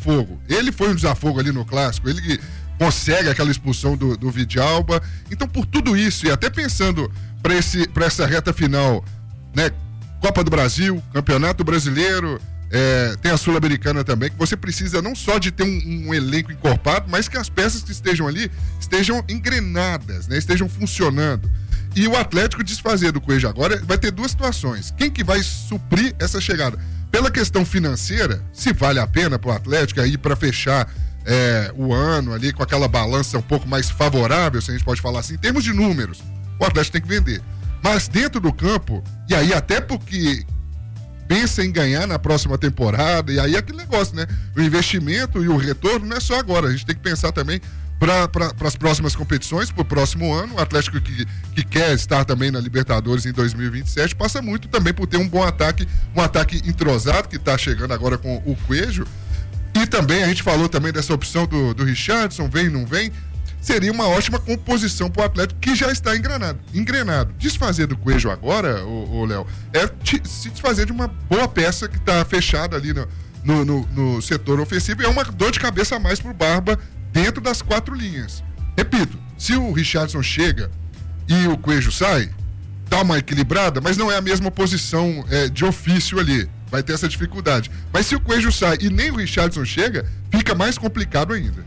desafogo. Ele foi um desafogo ali no Clássico, ele que consegue aquela expulsão do Vidalba. Então, por tudo isso, e até pensando para essa reta final, né? Copa do Brasil, Campeonato Brasileiro, tem a Sul-Americana também, que você precisa não só de ter um elenco encorpado, mas que as peças que estejam ali estejam engrenadas, né? Estejam funcionando. E o Atlético desfazer do Coelho agora vai ter duas situações. Quem que vai suprir essa chegada? Pela questão financeira, se vale a pena para o Atlético aí para fechar o ano ali com aquela balança um pouco mais favorável, se a gente pode falar assim, em termos de números, o Atlético tem que vender. Mas dentro do campo, e aí até porque pensa em ganhar na próxima temporada, e aí é aquele negócio, né? O investimento e o retorno não é só agora, a gente tem que pensar também para as próximas competições, para o próximo ano. O Atlético que quer estar também na Libertadores em 2027 passa muito também por ter um bom ataque, um ataque entrosado que está chegando agora com o Coelho. E também a gente falou também dessa opção do Richardson, vem, não vem. Seria uma ótima composição para o Atlético que já está engrenado. Desfazer do Coelho agora, o Léo, se desfazer de uma boa peça que está fechada ali no setor ofensivo. É uma dor de cabeça a mais para o Barba dentro das 4 linhas. Repito, se o Richardson chega e o Coelho sai, dá uma equilibrada, mas não é a mesma posição de ofício ali. Vai ter essa dificuldade. Mas se o Coelho sai e nem o Richardson chega, fica mais complicado ainda.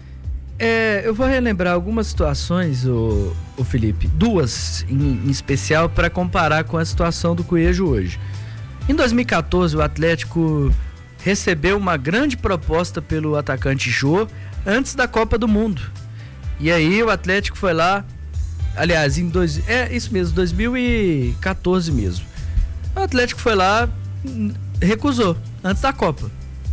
Eu vou relembrar algumas situações, o Felipe, duas em especial para comparar com a situação do Coelho hoje. Em 2014, o Atlético recebeu uma grande proposta pelo atacante Jô antes da Copa do Mundo. E aí o Atlético foi lá, aliás, isso mesmo, 2014 mesmo. O Atlético foi lá, recusou, antes da Copa.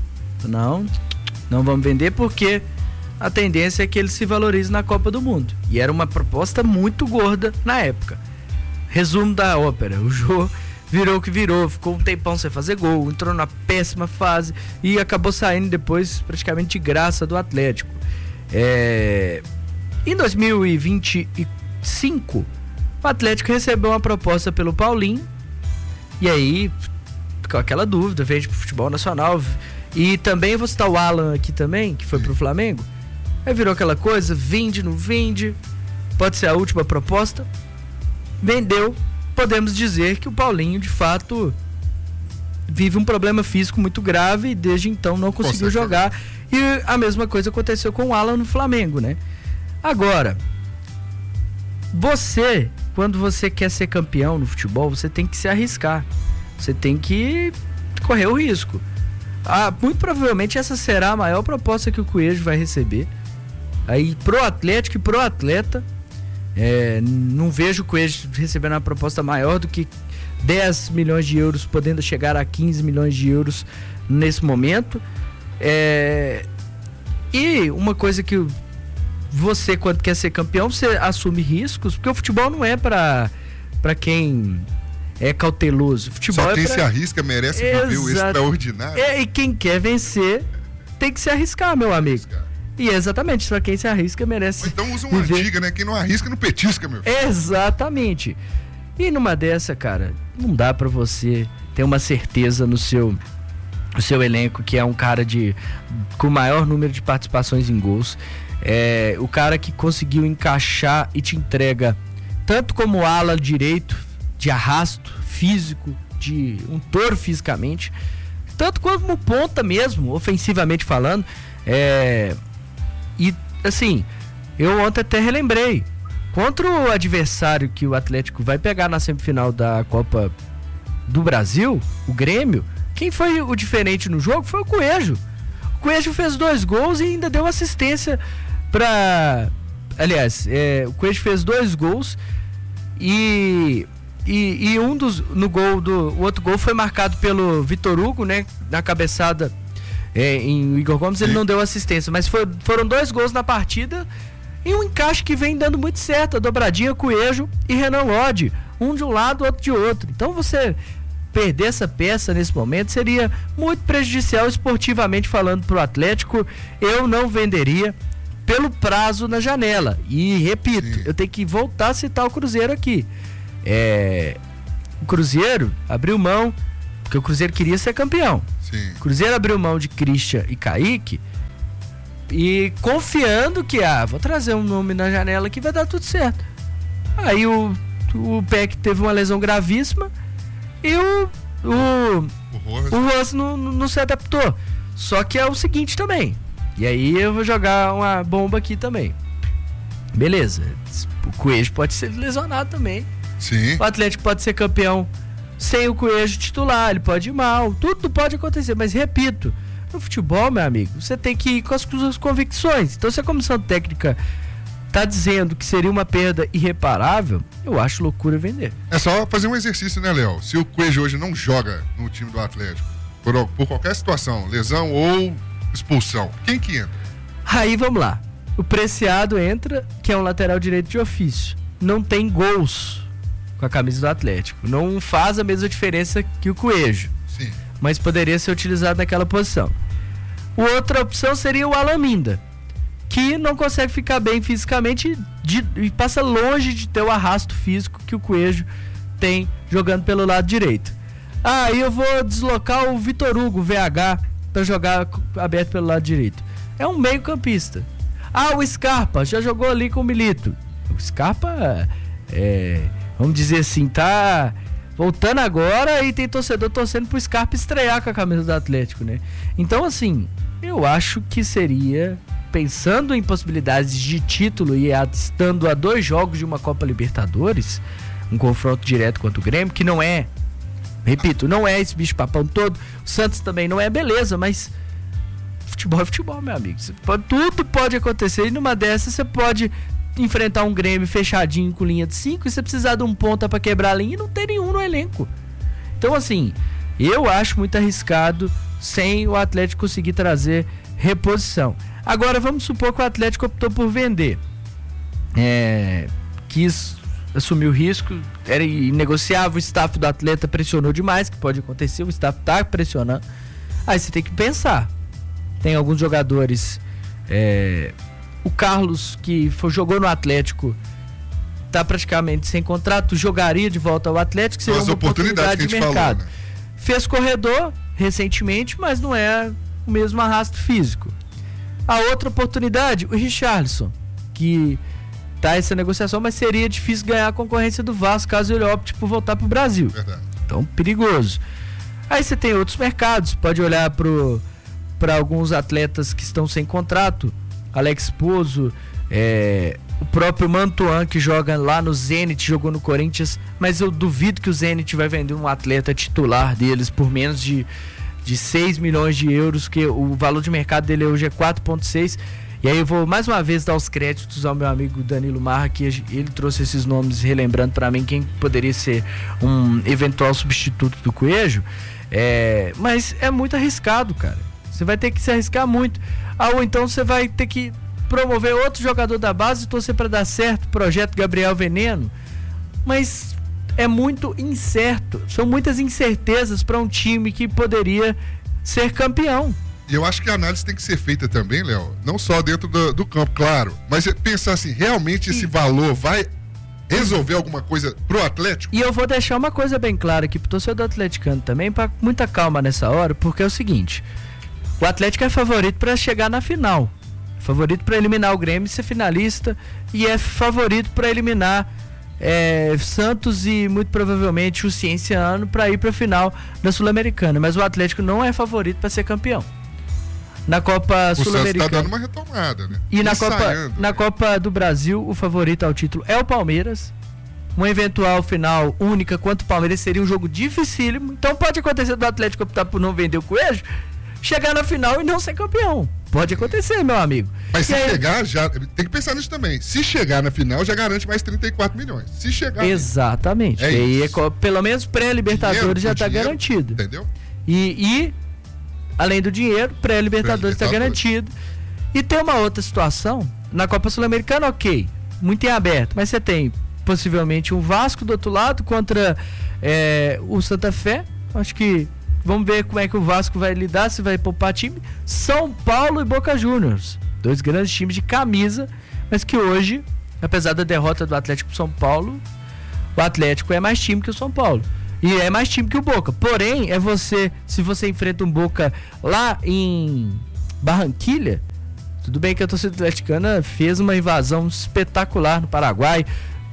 Não vamos vender porque a tendência é que ele se valorize na Copa do Mundo. E era uma proposta muito gorda na época. Resumo da ópera, o Jô virou o que virou, ficou um tempão sem fazer gol, entrou na péssima fase e acabou saindo depois praticamente de graça do Atlético. Em 2025, o Atlético recebeu uma proposta pelo Paulinho, e aí ficou aquela dúvida, veio pro futebol nacional, e também vou citar o Alan aqui também, que foi pro Flamengo. Aí virou aquela coisa, vende, não vende, pode ser a última proposta. Vendeu, podemos dizer que o Paulinho de fato vive um problema físico muito grave e desde então não conseguiu jogar. E a mesma coisa aconteceu com o Alan no Flamengo, né? Agora, quando você quer ser campeão no futebol, você tem que se arriscar, você tem que correr o risco. Muito provavelmente essa será a maior proposta que o Coelho vai receber aí pro Atlético e pro atleta. Não vejo o Coelho recebendo uma proposta maior do que 10 milhões de euros, podendo chegar a 15 milhões de euros nesse momento. E uma coisa que você, quando quer ser campeão, você assume riscos, porque o futebol não é para quem é cauteloso. Futebol só quem se arrisca merece viver o extraordinário. E quem quer vencer tem que se arriscar, meu amigo. E exatamente, só quem se arrisca merece. Ou então usa uma antiga, né? Quem não arrisca não petisca, meu filho. Exatamente. E numa dessa, cara, não dá pra você ter uma certeza no seu elenco, que é um cara com o maior número de participações em gols. O cara que conseguiu encaixar e te entrega tanto como ala direito, de arrasto físico, de um touro fisicamente, tanto como ponta mesmo, ofensivamente falando. E assim, eu ontem até relembrei, contra o adversário que o Atlético vai pegar na semifinal da Copa do Brasil, o Grêmio, quem foi o diferente no jogo foi o Coelho. O Coelho fez 2 gols e ainda deu assistência para... Aliás, o Coelho fez 2 gols e o outro gol foi marcado pelo Vitor Hugo, né, na cabeçada em Igor Gomes. Ele não deu assistência, mas foram 2 gols na partida e um encaixe que vem dando muito certo, a dobradinha Coelho e Renan Lodge, um de um lado, outro de outro. Então você perder essa peça nesse momento seria muito prejudicial esportivamente falando para o Atlético. Eu não venderia pelo prazo na janela. E repito, eu tenho que voltar a citar o Cruzeiro aqui. O Cruzeiro abriu mão, porque o Cruzeiro queria ser campeão. O Cruzeiro abriu mão de Christian e Kaique E confiando que, vou trazer um nome na janela que vai dar tudo certo. Aí o Peck teve uma lesão gravíssima e o Ross não se adaptou. Só que é o seguinte também. E aí eu vou jogar uma bomba aqui também. Beleza. O Coelho pode ser lesionado também. Sim. O Atlético pode ser campeão sem o Coelho titular, ele pode ir mal. Tudo pode acontecer, mas repito, no futebol, meu amigo, você tem que ir com as suas convicções. Então, se a comissão técnica tá dizendo que seria uma perda irreparável, eu acho loucura vender. É só fazer um exercício, né, Léo? Se o Coelho hoje não joga no time do Atlético, por qualquer situação, lesão ou expulsão, quem que entra? Aí, vamos lá. O Preciado entra, que é um lateral direito de ofício. Não tem gols com a camisa do Atlético. Não faz a mesma diferença que o Coelho. Sim. Mas poderia ser utilizado naquela posição. Outra opção seria o Alaminda, que não consegue ficar bem fisicamente e passa longe de ter o arrasto físico que o Coelho tem jogando pelo lado direito. Aí eu vou deslocar o Vitor Hugo, VH, para jogar aberto pelo lado direito. É um meio campista. O Scarpa já jogou ali com o Milito. O Scarpa, vamos dizer assim, tá voltando agora e tem torcedor torcendo pro Scarpa estrear com a camisa do Atlético, né? Então, assim, eu acho que seria, pensando em possibilidades de título e estando a 2 jogos de uma Copa Libertadores, um confronto direto contra o Grêmio, que não é, repito, não é esse bicho papão todo. O Santos também não é, beleza, mas futebol é futebol, meu amigo. Tudo pode acontecer e numa dessas você pode enfrentar um Grêmio fechadinho com linha de 5 e você precisar de um ponta pra quebrar a linha e não ter nenhum no elenco. Então, assim, eu acho muito arriscado sem o Atlético conseguir trazer reposição. Agora, vamos supor que o Atlético optou por vender. Quis assumir o risco, era inegociável, o staff do atleta pressionou demais, que pode acontecer, o staff tá pressionando. Aí você tem que pensar. Tem alguns jogadores, o Carlos, que jogou no Atlético, tá praticamente sem contrato, jogaria de volta ao Atlético, seria uma oportunidade de mercado. Falou, né? Fez corredor recentemente, mas não é o mesmo arrasto físico. A outra oportunidade, o Richarlison, que tá essa negociação, mas seria difícil ganhar a concorrência do Vasco caso ele opte por voltar pro Brasil. Verdade. Então, perigoso. Aí você tem outros mercados, pode olhar para alguns atletas que estão sem contrato, Alex Pozo, o próprio Mantuan, que joga lá no Zenit, jogou no Corinthians, mas eu duvido que o Zenit vai vender um atleta titular deles por menos de 6 milhões de euros, que o valor de mercado dele hoje é 4,6. E aí eu vou mais uma vez dar os créditos ao meu amigo Danilo Marra, que ele trouxe esses nomes relembrando para mim quem poderia ser um eventual substituto do Coelho. Mas é muito arriscado, cara. Você vai ter que se arriscar muito. Ou então você vai ter que promover outro jogador da base e torcer para dar certo, projeto Gabriel Veneno. Mas é muito incerto. São muitas incertezas para um time que poderia ser campeão. E eu acho que a análise tem que ser feita também, Léo, não só dentro do campo, claro, mas pensar assim, realmente esse valor vai resolver alguma coisa pro Atlético? E eu vou deixar uma coisa bem clara aqui pro torcedor atleticano também, para muita calma nessa hora, porque é o seguinte: o Atlético é favorito para chegar na final, favorito para eliminar o Grêmio e ser finalista, e é favorito para eliminar Santos e muito provavelmente o Cienciano para ir para a final da Sul-Americana, mas o Atlético não é favorito para ser campeão. Na Copa Sul-Americana. O Santos tá dando uma retomada, né? E na Copa do Brasil, o favorito ao título é o Palmeiras. Uma eventual final única contra o Palmeiras seria um jogo dificílimo. Então pode acontecer do Atlético optar por não vender o Coelho, chegar na final e não ser campeão. Pode acontecer, meu amigo. Mas se chegar, já tem que pensar nisso também. Se chegar na final, já garante mais 34 milhões. Se chegar... Exatamente. E pelo menos pré-Libertadores já está garantido. Entendeu? E além do dinheiro, pré-Libertadores está garantido. E tem uma outra situação, na Copa Sul-Americana, ok, muito em aberto, mas você tem possivelmente um Vasco do outro lado contra o Santa Fé. Acho que vamos ver como é que o Vasco vai lidar, se vai poupar time. São Paulo e Boca Juniors, 2 grandes times de camisa, mas que hoje, apesar da derrota do Atlético pro São Paulo, o Atlético é mais time que o São Paulo. E é mais time que o Boca. Porém, se você enfrenta um Boca lá em Barranquilha, Tudo bem que a torcida atleticana fez uma invasão espetacular no Paraguai.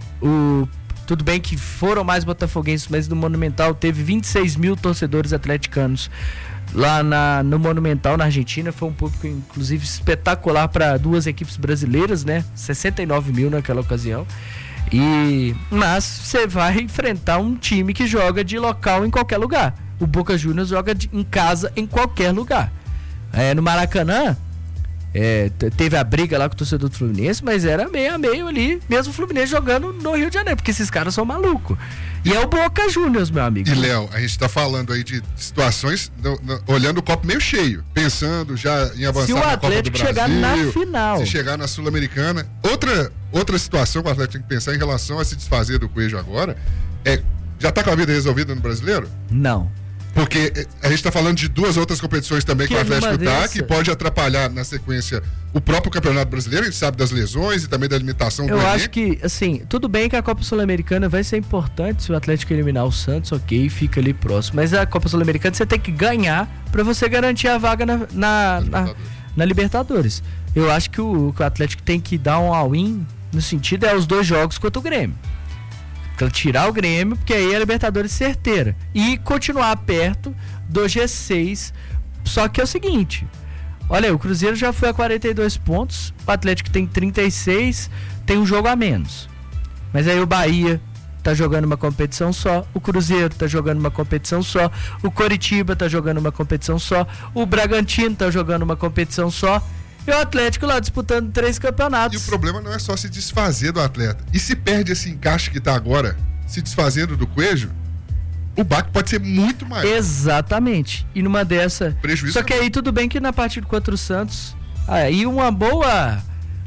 Tudo bem que foram mais botafoguenses, mas no Monumental teve 26 mil torcedores atleticanos. Lá no Monumental, na Argentina, foi um público, inclusive, espetacular para duas equipes brasileiras, né? 69 mil naquela ocasião. Mas você vai enfrentar um time que joga de local em qualquer lugar. O Boca Juniors joga em casa em qualquer lugar. No Maracanã, teve a briga lá com o torcedor do Fluminense, mas era meio a meio ali, mesmo o Fluminense jogando no Rio de Janeiro, porque esses caras são malucos. E é o Boca Juniors, meu amigo. E, Léo, a gente tá falando aí de situações, olhando o copo meio cheio, pensando já em avançar na Copa do Brasil. Se o Atlético chegar na final. Se chegar na Sul-Americana. Outra situação que o Atlético tem que pensar em relação a se desfazer do Coelho agora, já tá com a vida resolvida no Brasileiro? Não. Porque a gente está falando de duas outras competições também que o Atlético que pode atrapalhar na sequência o próprio Campeonato Brasileiro. A gente sabe das lesões e também da limitação do elenco. Eu acho que, assim, tudo bem que a Copa Sul-Americana vai ser importante se o Atlético eliminar o Santos, ok, fica ali próximo. Mas a Copa Sul-Americana você tem que ganhar para você garantir a vaga na Libertadores. Eu acho que o Atlético tem que dar um all-in no sentido os 2 jogos contra o Grêmio. Tirar o Grêmio, porque aí a Libertadores certeira. E continuar perto do G6. Só que é o seguinte: olha aí, o Cruzeiro já foi a 42 pontos, o Atlético tem 36, tem um jogo a menos. Mas aí o Bahia tá jogando uma competição só, o Cruzeiro tá jogando uma competição só, o Coritiba tá jogando uma competição só, o Bragantino tá jogando uma competição só. E o Atlético lá disputando 3 campeonatos. E o problema não é só se desfazer do atleta. E se perde esse encaixe que tá agora, se desfazendo do Coelho, o baque pode ser muito maior. Exatamente. E numa dessa... Prejuízo. Só que aí tudo bem que na partida contra o Santos, aí uma boa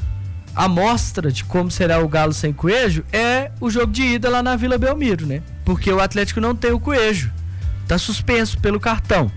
amostra de como será o Galo sem Coelho é o jogo de ida lá na Vila Belmiro, né? Porque o Atlético não tem o Coelho. Tá suspenso pelo cartão.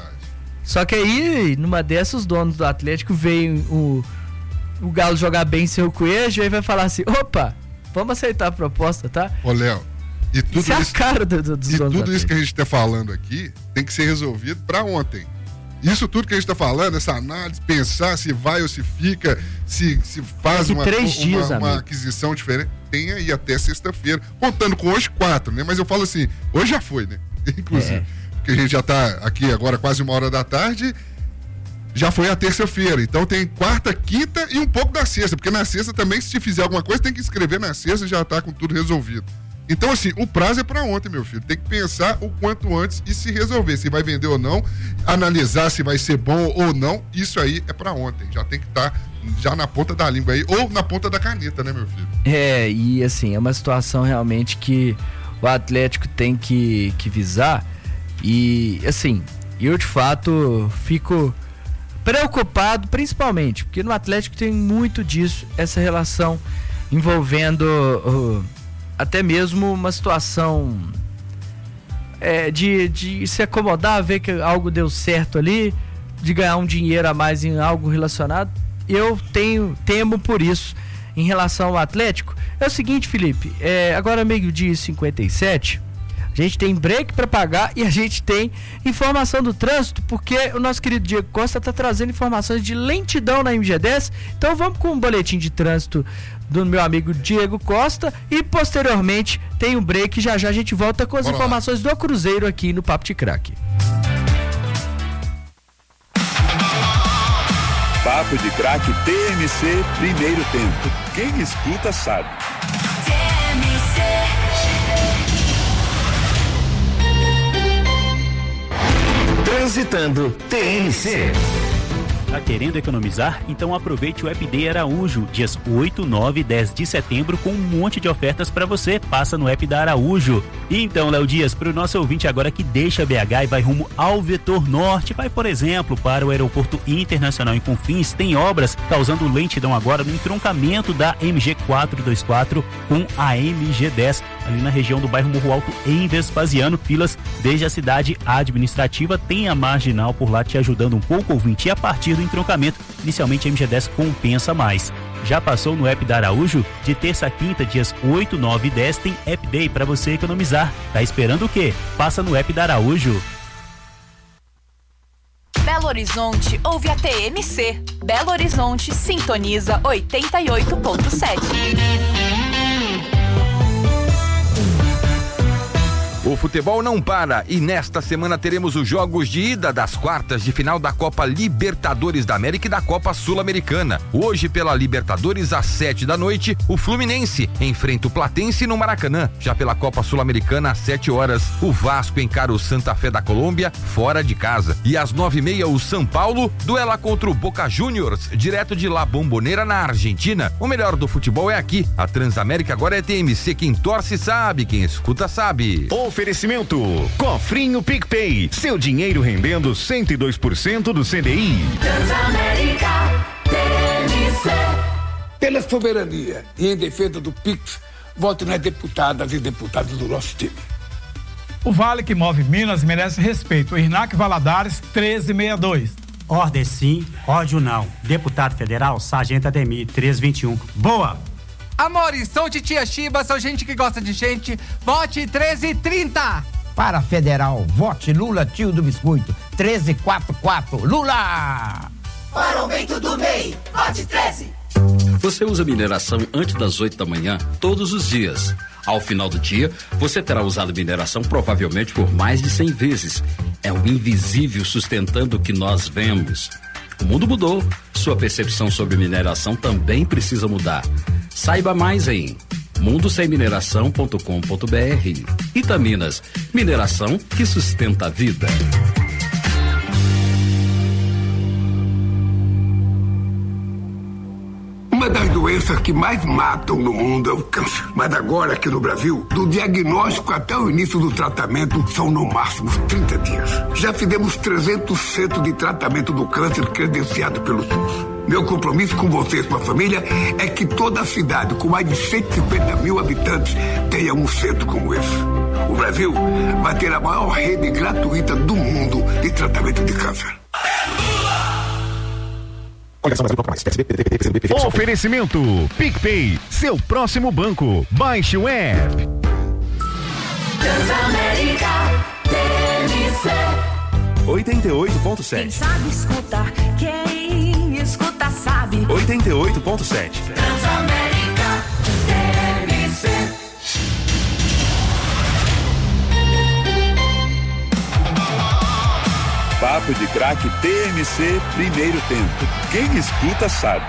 Só que aí, numa dessas, os donos do Atlético veem o Galo jogar bem sem o Coelho e aí vai falar assim: opa, vamos aceitar a proposta, tá? Ô, Léo, e tudo isso é a cara dos donos do Atlético. Tudo isso que a gente tá falando aqui tem que ser resolvido para ontem. Isso tudo que a gente tá falando, essa análise, pensar se vai ou se fica, se faz uma aquisição diferente, tem aí até sexta-feira. Contando com hoje 4, né? Mas eu falo assim, hoje já foi, né? Inclusive. Que a gente já tá aqui agora quase 13h, já foi a terça-feira, então tem quarta, quinta e um pouco da sexta, porque na sexta também, se fizer alguma coisa, tem que escrever na sexta e já tá com tudo resolvido. Então, assim, o prazo é para ontem, meu filho, tem que pensar o quanto antes e se resolver, se vai vender ou não, analisar se vai ser bom ou não, isso aí é para ontem, já tem que estar já na ponta da língua aí, ou na ponta da caneta, né, meu filho? E assim, é uma situação realmente que o Atlético tem que visar. E, assim, eu de fato fico preocupado, principalmente, porque no Atlético tem muito disso, essa relação envolvendo até mesmo uma situação de se acomodar, ver que algo deu certo ali, de ganhar um dinheiro a mais em algo relacionado. Eu temo por isso em relação ao Atlético. É o seguinte, Felipe, agora meio-dia e 57, a gente tem break para pagar e a gente tem informação do trânsito, porque o nosso querido Diego Costa está trazendo informações de lentidão na MG10. Então vamos com um boletim de trânsito do meu amigo Diego Costa e posteriormente tem um break. Já a gente volta com as informações do Cruzeiro aqui no Papo de Craque. Papo de Craque TMC, primeiro tempo. Quem escuta sabe. Transitando TMC. Tá querendo economizar? Então aproveite o App Day Araújo, dias 8, 9 e 10 de setembro, com um monte de ofertas para você. Passa no app da Araújo. E então, Léo Dias, para o nosso ouvinte agora que deixa BH e vai rumo ao Vetor Norte, vai, por exemplo, para o Aeroporto Internacional em Confins, tem obras causando lentidão agora no entroncamento da MG 424 com a MG 10, ali na região do bairro Morro Alto, em Vespasiano. Filas desde a cidade administrativa, tem a marginal por lá te ajudando um pouco, ouvinte, e a partir do entroncamento, inicialmente a MG10 compensa mais. Já passou no app da Araújo? De terça a quinta, dias 8, 9 e 10, tem App Day para você economizar. Tá esperando o quê? Passa no app da Araújo. Belo Belo Horizonte, ouve a TMC. Belo Horizonte sintoniza 88.7. O futebol não para e nesta semana teremos os jogos de ida das quartas de final da Copa Libertadores da América e da Copa Sul-Americana. Hoje, pela Libertadores, às 7h, o Fluminense enfrenta o Platense no Maracanã. Já pela Copa Sul-Americana, às 7h, o Vasco encara o Santa Fé da Colômbia fora de casa. E às 9h30, o São Paulo duela contra o Boca Juniors, direto de La Bombonera, na Argentina. O melhor do futebol é aqui. A Transamérica agora é TMC. Quem torce sabe, quem escuta sabe. Oferecimento Cofrinho PicPay, seu dinheiro rendendo 102% do CDI. Transamérica, TMC. Pela soberania e em defesa do Pix, vote nas deputadas e deputados do nosso time. O Vale que move Minas merece respeito. O Irnac Valadares, 1362. Ordem sim, ódio não. Deputado federal, Sargento Ademir, 321. Boa! Amores, sou titia Chiba, sou gente que gosta de gente. Vote 1330. Para federal, vote Lula, tio do biscoito. 1344. Lula! Para o aumento do MEI, vote 13. Você usa mineração antes das 8 da manhã, todos os dias. Ao final do dia, você terá usado mineração provavelmente por mais de 100 vezes. É o invisível sustentando o que nós vemos. O mundo mudou. Sua percepção sobre mineração também precisa mudar. Saiba mais em mundosemmineração.com.br. Itaminas, mineração que sustenta a vida. Uma das doenças que mais matam no mundo é o câncer. Mas agora, aqui no Brasil, do diagnóstico até o início do tratamento, são no máximo 30 dias. Já fizemos 300 centros de tratamento do câncer credenciado pelo SUS. Meu compromisso com você e sua família é que toda a cidade, com mais de 150 mil habitantes, tenha um centro como esse. O Brasil vai ter a maior rede gratuita do mundo de tratamento de câncer. Oferecimento PicPay, seu próximo banco. Baixe o app. Transamérica, TMC. 88.7. Quem sabe escutar, quem escuta sabe. 88.7. Transamérica, TMC. Papo de Craque TMC, primeiro tempo. Quem escuta sabe.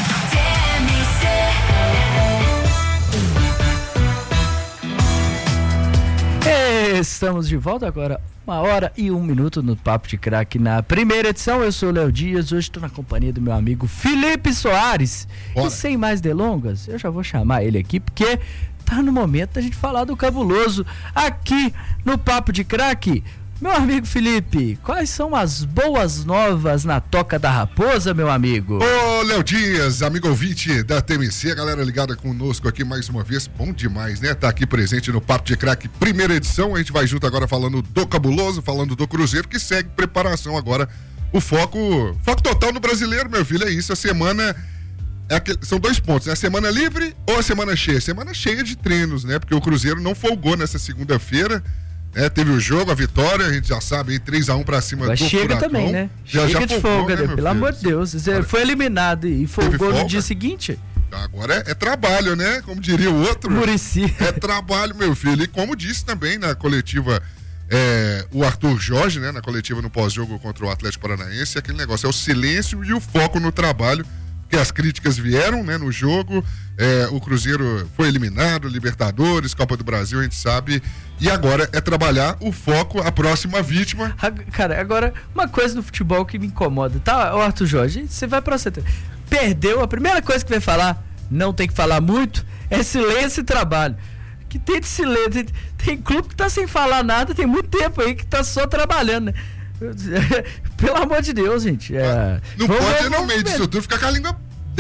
Estamos de volta agora, 1h01 no Papo de Craque na primeira edição. Eu sou o Léo Dias, hoje estou na companhia do meu amigo Felipe Soares. Bora. E sem mais delongas, eu já vou chamar ele aqui, porque tá no momento da gente falar do cabuloso aqui no Papo de Craque. Meu amigo Felipe, quais são as boas novas na Toca da Raposa, meu amigo? Ô, Léo Dias, amigo ouvinte da TMC, a galera ligada conosco aqui mais uma vez, bom demais, né? Tá aqui presente no Papo de Craque, primeira edição, a gente vai junto agora falando do cabuloso, falando do Cruzeiro, que segue preparação agora, o foco total no brasileiro, meu filho, é isso, a semana... são 2 pontos, né? A semana livre ou a semana cheia? Semana cheia de treinos, né? Porque o Cruzeiro não folgou nessa segunda-feira. Teve o jogo, a vitória, a gente já sabe, 3-1 pra cima do chega Furacão. Também, né? Chega de folga, né? Pelo amor de Deus. Você foi eliminado e folgou no dia seguinte. Agora é trabalho, né? Como diria o outro. Muricy. É trabalho, meu filho. E como disse também na coletiva o Arthur Jorge, né? Na coletiva no pós-jogo contra o Atlético Paranaense, aquele negócio é o silêncio e o foco no trabalho. Que as críticas vieram, né, no jogo, o Cruzeiro foi eliminado, Libertadores, Copa do Brasil, a gente sabe, e agora é trabalhar o foco, a próxima vítima. Cara, agora, uma coisa no futebol que me incomoda, tá, Arthur Jorge, você vai pra você, perdeu, a primeira coisa que vai falar, não tem que falar muito, é silêncio e trabalho. Que tem de silêncio, tem clube que tá sem falar nada, tem muito tempo aí que tá só trabalhando, né? Pelo amor de Deus, gente. Não pode no meio disso tudo ficar com a língua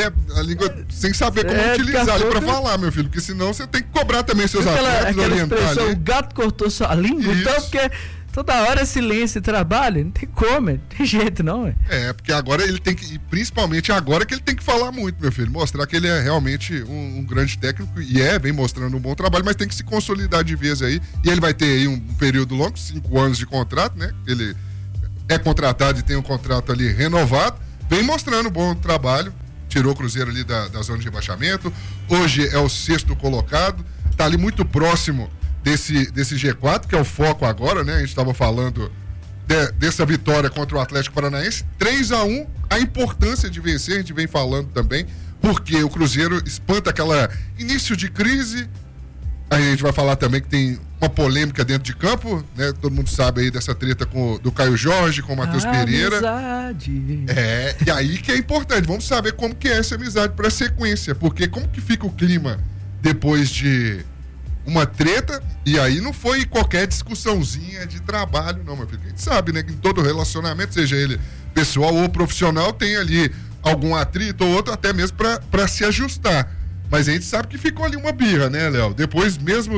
sem saber como utilizar ali pra falar, meu filho, porque senão você tem que cobrar também seus atletas, orientar ali. O gato cortou sua língua, então, porque toda hora é silêncio e trabalho, não tem como, não tem jeito não. Porque agora ele tem que, principalmente agora que ele tem que falar muito, meu filho, mostrar que ele é realmente um grande técnico e vem mostrando um bom trabalho, mas tem que se consolidar de vez aí, e ele vai ter aí um período longo, 5 anos de contrato, né, ele é contratado e tem um contrato ali renovado, vem mostrando bom trabalho, tirou o Cruzeiro ali da zona de rebaixamento, hoje é o 6º colocado, tá ali muito próximo desse G4, que é o foco agora, né? A gente estava falando dessa vitória contra o Atlético Paranaense, 3-1, a importância de vencer, a gente vem falando também, porque o Cruzeiro espanta aquela início de crise. A gente vai falar também que tem uma polêmica dentro de campo, né? Todo mundo sabe aí dessa treta do Caio Jorge, com o Matheus Pereira. Amizade. E aí que é importante, vamos saber como que é essa amizade para a sequência, porque como que fica o clima depois de uma treta, e aí não foi qualquer discussãozinha de trabalho, não, meu filho. A gente sabe, né, que em todo relacionamento, seja ele pessoal ou profissional, tem ali algum atrito ou outro, até mesmo para se ajustar. Mas a gente sabe que ficou ali uma birra, né, Léo? Depois, mesmo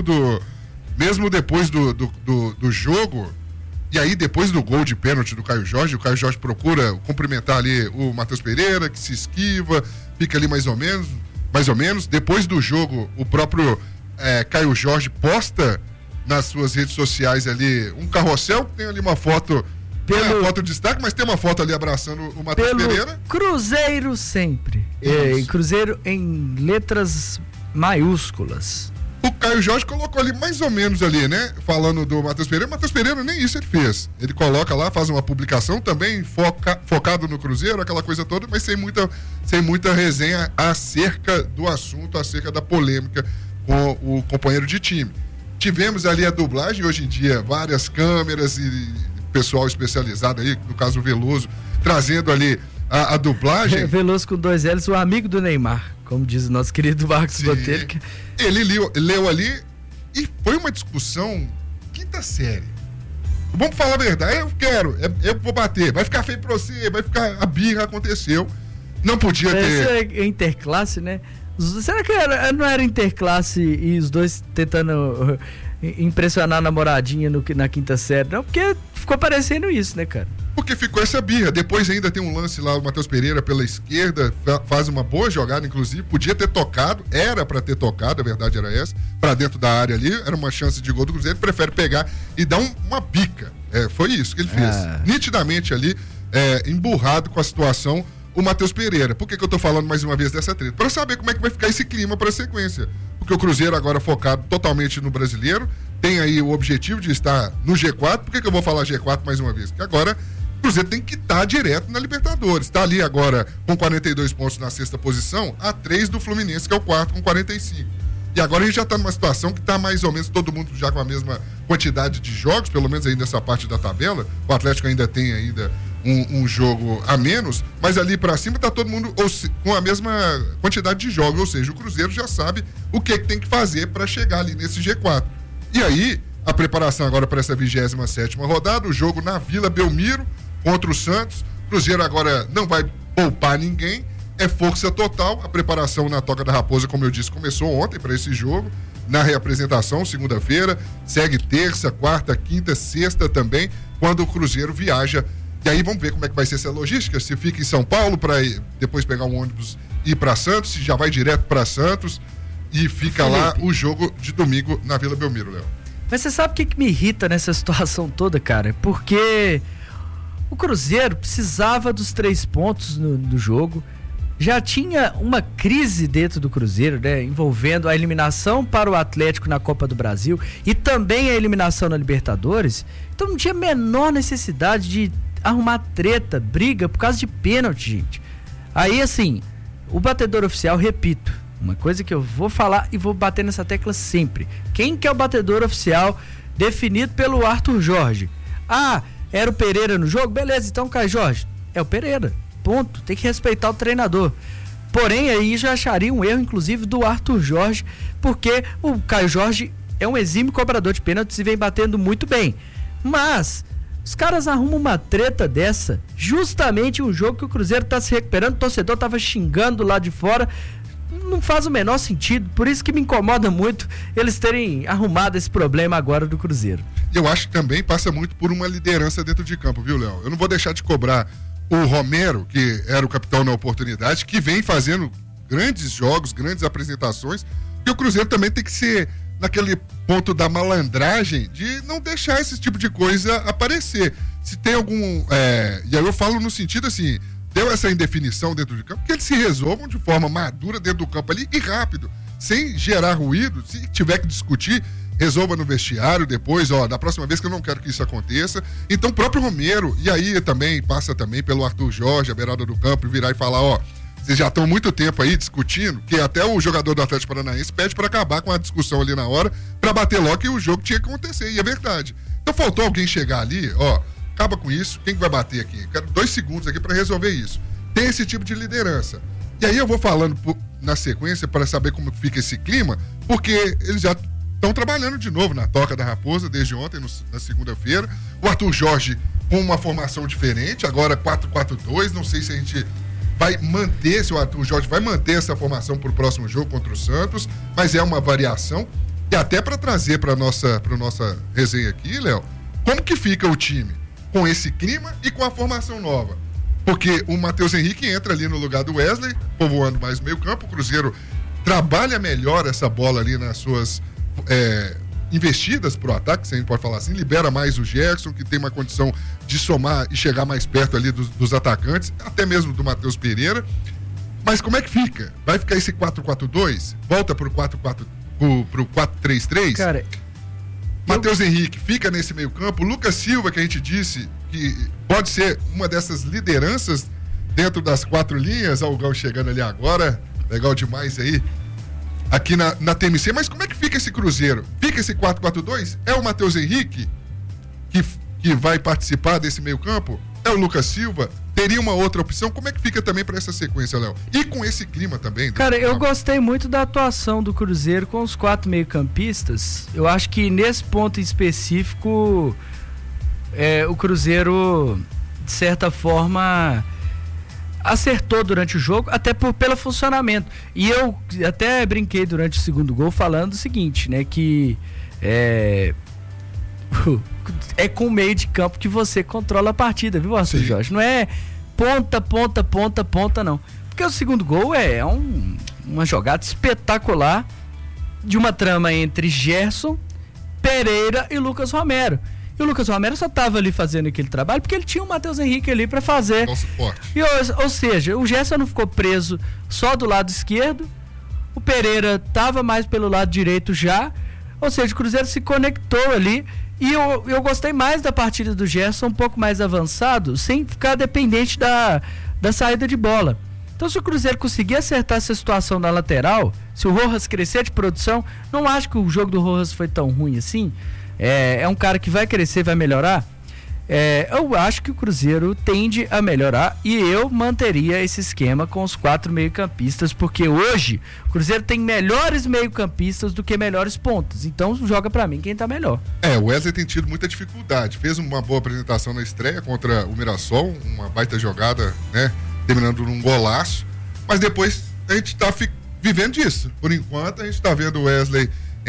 depois do jogo, e aí depois do gol de pênalti do Caio Jorge, o Caio Jorge procura cumprimentar ali o Matheus Pereira, que se esquiva, fica ali mais ou menos. Depois do jogo, o próprio Caio Jorge posta nas suas redes sociais ali um carrossel, tem ali uma foto, uma foto de destaque, mas tem uma foto ali abraçando o Matheus Pereira. Cruzeiro sempre. Cruzeiro em letras maiúsculas. O Caio Jorge colocou ali mais ou menos ali, né? Falando do Matheus Pereira. Matheus Pereira nem isso ele fez. Ele coloca lá, faz uma publicação também focado no Cruzeiro, aquela coisa toda, mas sem muita resenha acerca do assunto, acerca da polêmica com o companheiro de time. Tivemos ali a dublagem, hoje em dia, várias câmeras e pessoal especializado aí, no caso o Veloso, trazendo ali a dublagem. Veloso com 2 L's, o amigo do Neymar, como diz o nosso querido Marcos Botelho. Ele leu ali e foi uma discussão quinta série. Vamos falar a verdade, eu vou bater, vai ficar feio pra você, vai ficar, a birra aconteceu. Não podia ter... Isso é interclasse, né? Será que não era interclasse e os dois tentando impressionar a namoradinha na quinta série? Não, porque ficou parecendo isso, né, cara? Porque ficou essa birra. Depois ainda tem um lance lá, o Matheus Pereira pela esquerda, faz uma boa jogada, inclusive, podia ter tocado, era pra ter tocado, a verdade era essa, pra dentro da área ali, era uma chance de gol do Cruzeiro, ele prefere pegar e dar uma bica. Foi isso que ele fez. Nitidamente ali, emburrado com a situação, o Matheus Pereira. Por que eu tô falando mais uma vez dessa treta? Para saber como é que vai ficar esse clima para a sequência. Porque o Cruzeiro agora focado totalmente no brasileiro, tem aí o objetivo de estar no G4. Por que eu vou falar G4 mais uma vez? Porque agora o Cruzeiro tem que estar direto na Libertadores. Está ali agora com 42 pontos na 6ª posição, a 3 do Fluminense, que é o 4 com 45. E agora a gente já está numa situação que está mais ou menos todo mundo já com a mesma quantidade de jogos, pelo menos aí nessa parte da tabela. O Atlético ainda tem um jogo a menos, mas ali para cima está todo mundo com a mesma quantidade de jogos, ou seja, o Cruzeiro já sabe o que tem que fazer para chegar ali nesse G4. E aí, a preparação agora para essa 27ª rodada, o jogo na Vila Belmiro contra o Santos. O Cruzeiro agora não vai poupar ninguém, é força total. A preparação na Toca da Raposa, como eu disse, começou ontem para esse jogo, na reapresentação, segunda-feira, segue terça, quarta, quinta, sexta também, quando o Cruzeiro viaja. E aí vamos ver como é que vai ser essa logística, se fica em São Paulo para depois pegar um ônibus e ir para Santos, se já vai direto para Santos e fica Felipe, lá o jogo de domingo na Vila Belmiro, Léo. Mas você sabe o que me irrita nessa situação toda, cara? Porque o Cruzeiro precisava dos 3 pontos no jogo, já tinha uma crise dentro do Cruzeiro, né? Envolvendo a eliminação para o Atlético na Copa do Brasil e também a eliminação na Libertadores, então não tinha a menor necessidade de arrumar treta, briga por causa de pênalti, gente. Aí, assim, o batedor oficial, repito, uma coisa que eu vou falar e vou bater nessa tecla sempre. Quem que é o batedor oficial definido pelo Arthur Jorge? Ah, era o Pereira no jogo? Beleza, então, Caio Jorge, é o Pereira. Ponto. Tem que respeitar o treinador. Porém, aí já acharia um erro, inclusive, do Arthur Jorge, porque o Caio Jorge é um exímio cobrador de pênaltis e vem batendo muito bem. Mas os caras arrumam uma treta dessa, justamente um jogo que o Cruzeiro tá se recuperando, o torcedor tava xingando lá de fora, não faz o menor sentido, por isso que me incomoda muito eles terem arrumado esse problema agora do Cruzeiro. E eu acho que também passa muito por uma liderança dentro de campo, viu, Léo? Eu não vou deixar de cobrar o Romero, que era o capitão na oportunidade, que vem fazendo grandes jogos, grandes apresentações, e o Cruzeiro também tem que ser naquele ponto da malandragem de não deixar esse tipo de coisa aparecer. Se tem algum... e aí eu falo no sentido assim, deu essa indefinição dentro de campo, que eles se resolvam de forma madura dentro do campo ali e rápido, sem gerar ruído. Se tiver que discutir, resolva no vestiário depois, da próxima vez que eu não quero que isso aconteça. Então o próprio Romero, e aí também passa também pelo Arthur Jorge, a beirada do campo, virar e falar, vocês já estão há muito tempo aí discutindo, que até o jogador do Atlético Paranaense pede para acabar com a discussão ali na hora, para bater logo que o jogo tinha que acontecer, e é verdade. Então faltou alguém chegar ali, acaba com isso, quem que vai bater aqui? Eu quero 2 segundos aqui para resolver isso. Tem esse tipo de liderança. E aí eu vou falando na sequência para saber como fica esse clima, porque eles já estão trabalhando de novo na Toca da Raposa desde ontem, na segunda-feira. O Arthur Jorge com uma formação diferente, agora 4-4-2, não sei se a gente vai manter, se o Arthur Jorge vai manter essa formação para o próximo jogo contra o Santos, mas é uma variação. E até para trazer para nossa resenha aqui, Léo, como que fica o time com esse clima e com a formação nova? Porque o Matheus Henrique entra ali no lugar do Wesley, povoando mais o meio campo, o Cruzeiro trabalha melhor essa bola ali nas suas investidas pro ataque, se a gente pode falar assim, libera mais o Gerson, que tem uma condição de somar e chegar mais perto ali dos atacantes, até mesmo do Matheus Pereira. Mas como é que fica? Vai ficar esse 4-4-2? Volta pro 4-3-3? Cara, Matheus Henrique fica nesse meio campo. Lucas Silva, que a gente disse que pode ser uma dessas lideranças dentro das 4 linhas. Olha o Gal chegando ali agora, legal demais aí, aqui na TMC. Mas como é que fica esse Cruzeiro? Fica esse 4-4-2? É o Matheus Henrique que vai participar desse meio campo? É o Lucas Silva? Teria uma outra opção? Como é que fica também para essa sequência, Léo? E com esse clima também? Cara, eu gostei muito da atuação do Cruzeiro com os 4 meio-campistas. Eu acho que nesse ponto específico, o Cruzeiro, de certa forma, acertou durante o jogo, até pelo funcionamento. E eu até brinquei durante o segundo gol falando o seguinte, né, que é com o meio de campo que você controla a partida, viu, Arthur Jorge? Não é ponta, não. Porque o segundo gol é uma jogada espetacular de uma trama entre Gerson, Pereira e Lucas Romero. E o Lucas Romero só estava ali fazendo aquele trabalho porque ele tinha o Matheus Henrique ali para fazer. Ou seja, o Gerson não ficou preso só do lado esquerdo, o Pereira estava mais pelo lado direito já, ou seja, o Cruzeiro se conectou ali. E eu gostei mais da partida do Gerson, um pouco mais avançado, sem ficar dependente da saída de bola. Então, se o Cruzeiro conseguir acertar essa situação na lateral, se o Rojas crescer de produção, não acho que o jogo do Rojas foi tão ruim assim. É um cara que vai crescer, vai melhorar. Eu acho que o Cruzeiro tende a melhorar e eu manteria esse esquema com os 4 meio-campistas, porque hoje o Cruzeiro tem melhores meio-campistas do que melhores pontas. Então joga pra mim quem tá melhor. O Wesley tem tido muita dificuldade. Fez uma boa apresentação na estreia contra o Mirassol, uma baita jogada, né? Terminando num golaço. Mas depois a gente tá vivendo disso. Por enquanto a gente tá vendo o Wesley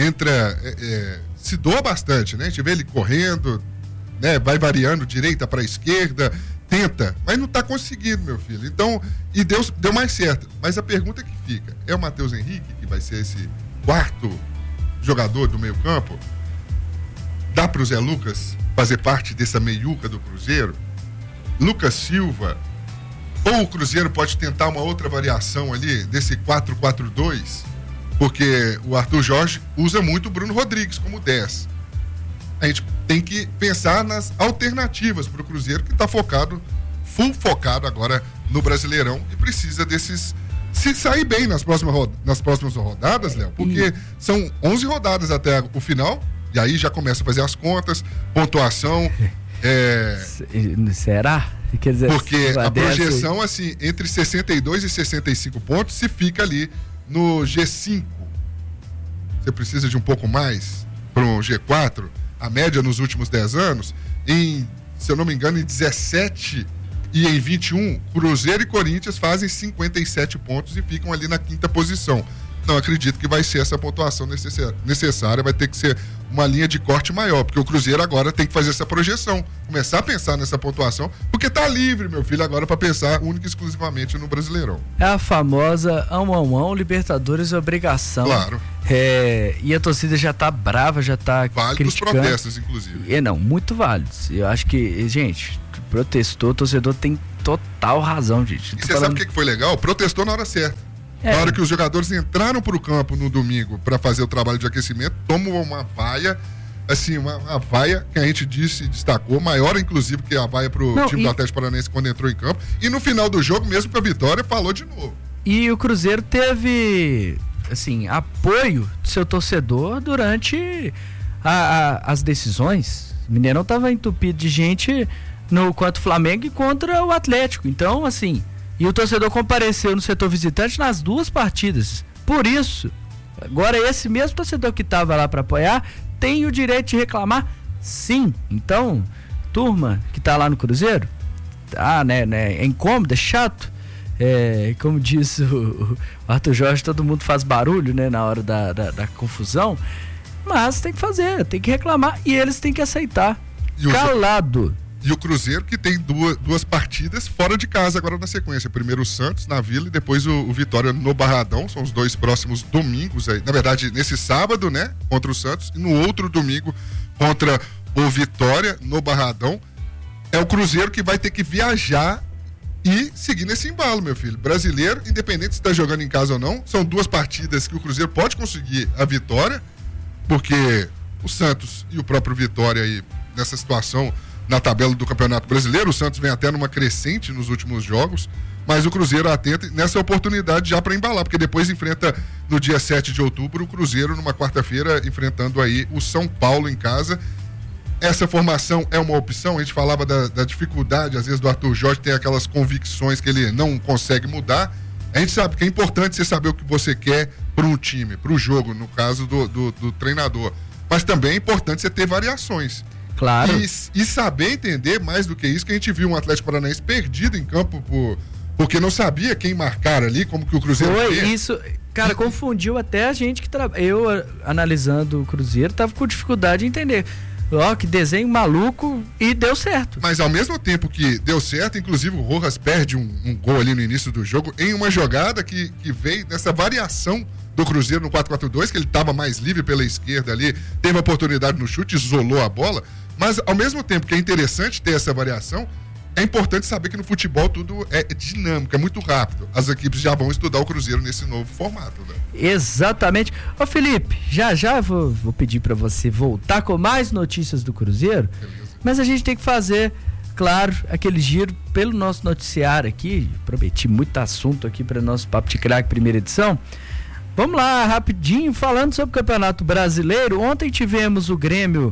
se doa bastante, né? A gente vê ele correndo, né, vai variando direita para esquerda, tenta, mas não tá conseguindo, meu filho. Então, e deu mais certo. Mas a pergunta que fica, é o Matheus Henrique que vai ser esse 4º jogador do meio-campo? Dá pro Zé Lucas fazer parte dessa meiuca do Cruzeiro? Lucas Silva? Ou o Cruzeiro pode tentar uma outra variação ali desse 4-4-2? Porque o Arthur Jorge usa muito o Bruno Rodrigues como 10. A gente tem que pensar nas alternativas para o Cruzeiro, que está full focado agora no Brasileirão e precisa se sair bem nas próximas rodadas, Léo, porque são 11 rodadas até o final, e aí já começa a fazer as contas, pontuação. Será? Quer dizer, porque a projeção, assim, entre 62 e 65 pontos, se fica ali no G5. Você precisa de um pouco mais para um G4. A média nos últimos 10 anos, se eu não me engano, em 17 e em 21, Cruzeiro e Corinthians fazem 57 pontos e ficam ali na 5ª posição. Não acredito que vai ser essa pontuação necessária, vai ter que ser uma linha de corte maior, porque o Cruzeiro agora tem que fazer essa projeção, começar a pensar nessa pontuação, porque tá livre, meu filho, agora para pensar única e exclusivamente no Brasileirão. É a famosa Libertadores obrigação. Claro. E a torcida já tá brava, já tá válidos criticando. Protestos, inclusive. Não, muito válidos. Eu acho que, gente, protestou, o torcedor tem total razão, gente. E você sabe o que foi legal? Protestou na hora certa. Na hora que os jogadores entraram pro campo no domingo para fazer o trabalho de aquecimento, tomou uma vaia, assim, uma vaia que a gente destacou, maior inclusive que a vaia pro time do Atlético Paranaense quando entrou em campo. E no final do jogo, mesmo com a vitória, falou de novo. E o Cruzeiro teve, assim, apoio do seu torcedor durante as decisões. O Mineirão tava entupido de gente contra o Flamengo e contra o Atlético. Então, assim, e o torcedor compareceu no setor visitante nas duas partidas. Por isso, agora esse mesmo torcedor que tava lá para apoiar tem o direito de reclamar, sim. Então, turma que tá lá no Cruzeiro, é incômodo, é chato. Como disse o Arthur Jorge, todo mundo faz barulho, né, na hora da confusão, mas tem que fazer, tem que reclamar e eles têm que aceitar, calado. E o Cruzeiro que tem duas partidas fora de casa agora na sequência, primeiro o Santos na Vila e depois o Vitória no Barradão, são os dois próximos domingos aí, na verdade nesse sábado, né, contra o Santos, e no outro domingo contra o Vitória no Barradão. É o Cruzeiro que vai ter que viajar e seguir nesse embalo, meu filho. Brasileiro, independente se está jogando em casa ou não, são duas partidas que o Cruzeiro pode conseguir a vitória, porque o Santos e o próprio Vitória aí, nessa situação na tabela do Campeonato Brasileiro, o Santos vem até numa crescente nos últimos jogos, mas o Cruzeiro atenta nessa oportunidade já para embalar, porque depois enfrenta no dia 7 de outubro o Cruzeiro numa quarta-feira, enfrentando aí o São Paulo em casa. Essa formação é uma opção, a gente falava da dificuldade, às vezes, do Arthur Jorge, tem aquelas convicções que ele não consegue mudar. A gente sabe que é importante você saber o que você quer para um time, para o jogo, no caso do treinador. Mas também é importante você ter variações. Claro. E saber entender mais do que isso, que a gente viu um Atlético Paranaense perdido em campo porque não sabia quem marcar ali, como que o Cruzeiro fez. Isso, cara, confundiu até a gente que eu analisando o Cruzeiro, tava com dificuldade de entender. Que desenho maluco, e deu certo. Mas ao mesmo tempo que deu certo, inclusive o Rojas perde um gol ali no início do jogo, em uma jogada que veio nessa variação do Cruzeiro no 4-4-2, que ele estava mais livre pela esquerda ali, teve a oportunidade no chute, isolou a bola, mas ao mesmo tempo que é interessante ter essa variação, é importante saber que no futebol tudo é dinâmico, é muito rápido. As equipes já vão estudar o Cruzeiro nesse novo formato, né? Exatamente. Ô Felipe, já vou pedir para você voltar com mais notícias do Cruzeiro. Beleza. Mas a gente tem que fazer, claro, aquele giro pelo nosso noticiário aqui. Prometi muito assunto aqui para nosso Papo de Craque primeira edição. Vamos lá, rapidinho, falando sobre o Campeonato Brasileiro. Ontem tivemos o Grêmio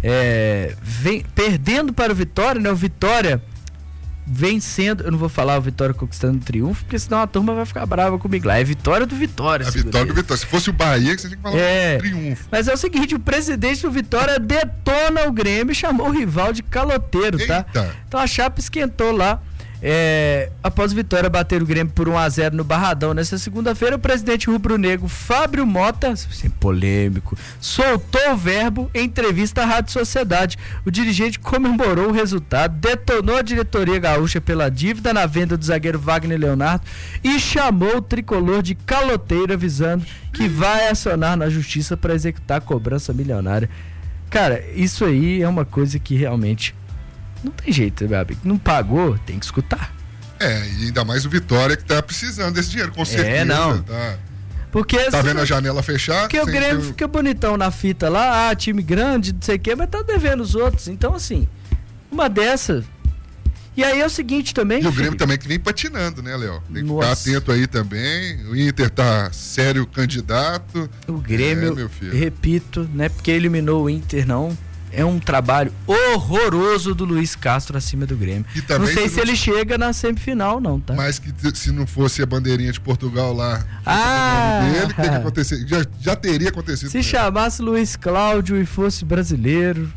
perdendo para o Vitória, né? O Vitória vencendo, eu não vou falar o Vitória conquistando o triunfo, porque senão a turma vai ficar brava comigo lá. É vitória do Vitória. A vitória do Vitória. Se fosse o Bahia, que você tinha que falar triunfo. Mas é o seguinte, o presidente do Vitória detona o Grêmio e chamou o rival de caloteiro, tá? Então a chapa esquentou lá. Após Vitória bater o Grêmio por 1-0 no Barradão nessa segunda-feira, o presidente rubro-negro Fábio Mota, sem polêmico, soltou o verbo em entrevista à Rádio Sociedade. O dirigente comemorou o resultado, detonou a diretoria gaúcha pela dívida na venda do zagueiro Wagner Leonardo e chamou o tricolor de caloteiro, avisando que vai acionar na justiça para executar a cobrança milionária. Cara, isso aí é uma coisa que realmente não tem jeito, meu amigo. Não pagou, tem que escutar. E ainda mais o Vitória que tá precisando desse dinheiro, com certeza. Não. Porque tá vendo a janela fechar? Porque o Grêmio fica bonitão na fita lá, time grande, não sei o quê, mas tá devendo os outros. Então, assim, uma dessa. E aí é o seguinte também. E o Grêmio também que vem patinando, né, Léo? Tem que ficar atento aí também. O Inter tá sério candidato. O Grêmio, meu filho, repito, não é porque eliminou o Inter, não. É um trabalho horroroso do Luiz Castro acima do Grêmio. Não sei se ele chega na semifinal, não, tá? Mas que se não fosse a bandeirinha de Portugal lá, dele, que acontecer? Já teria acontecido. Se chamasse Luiz Cláudio e fosse brasileiro.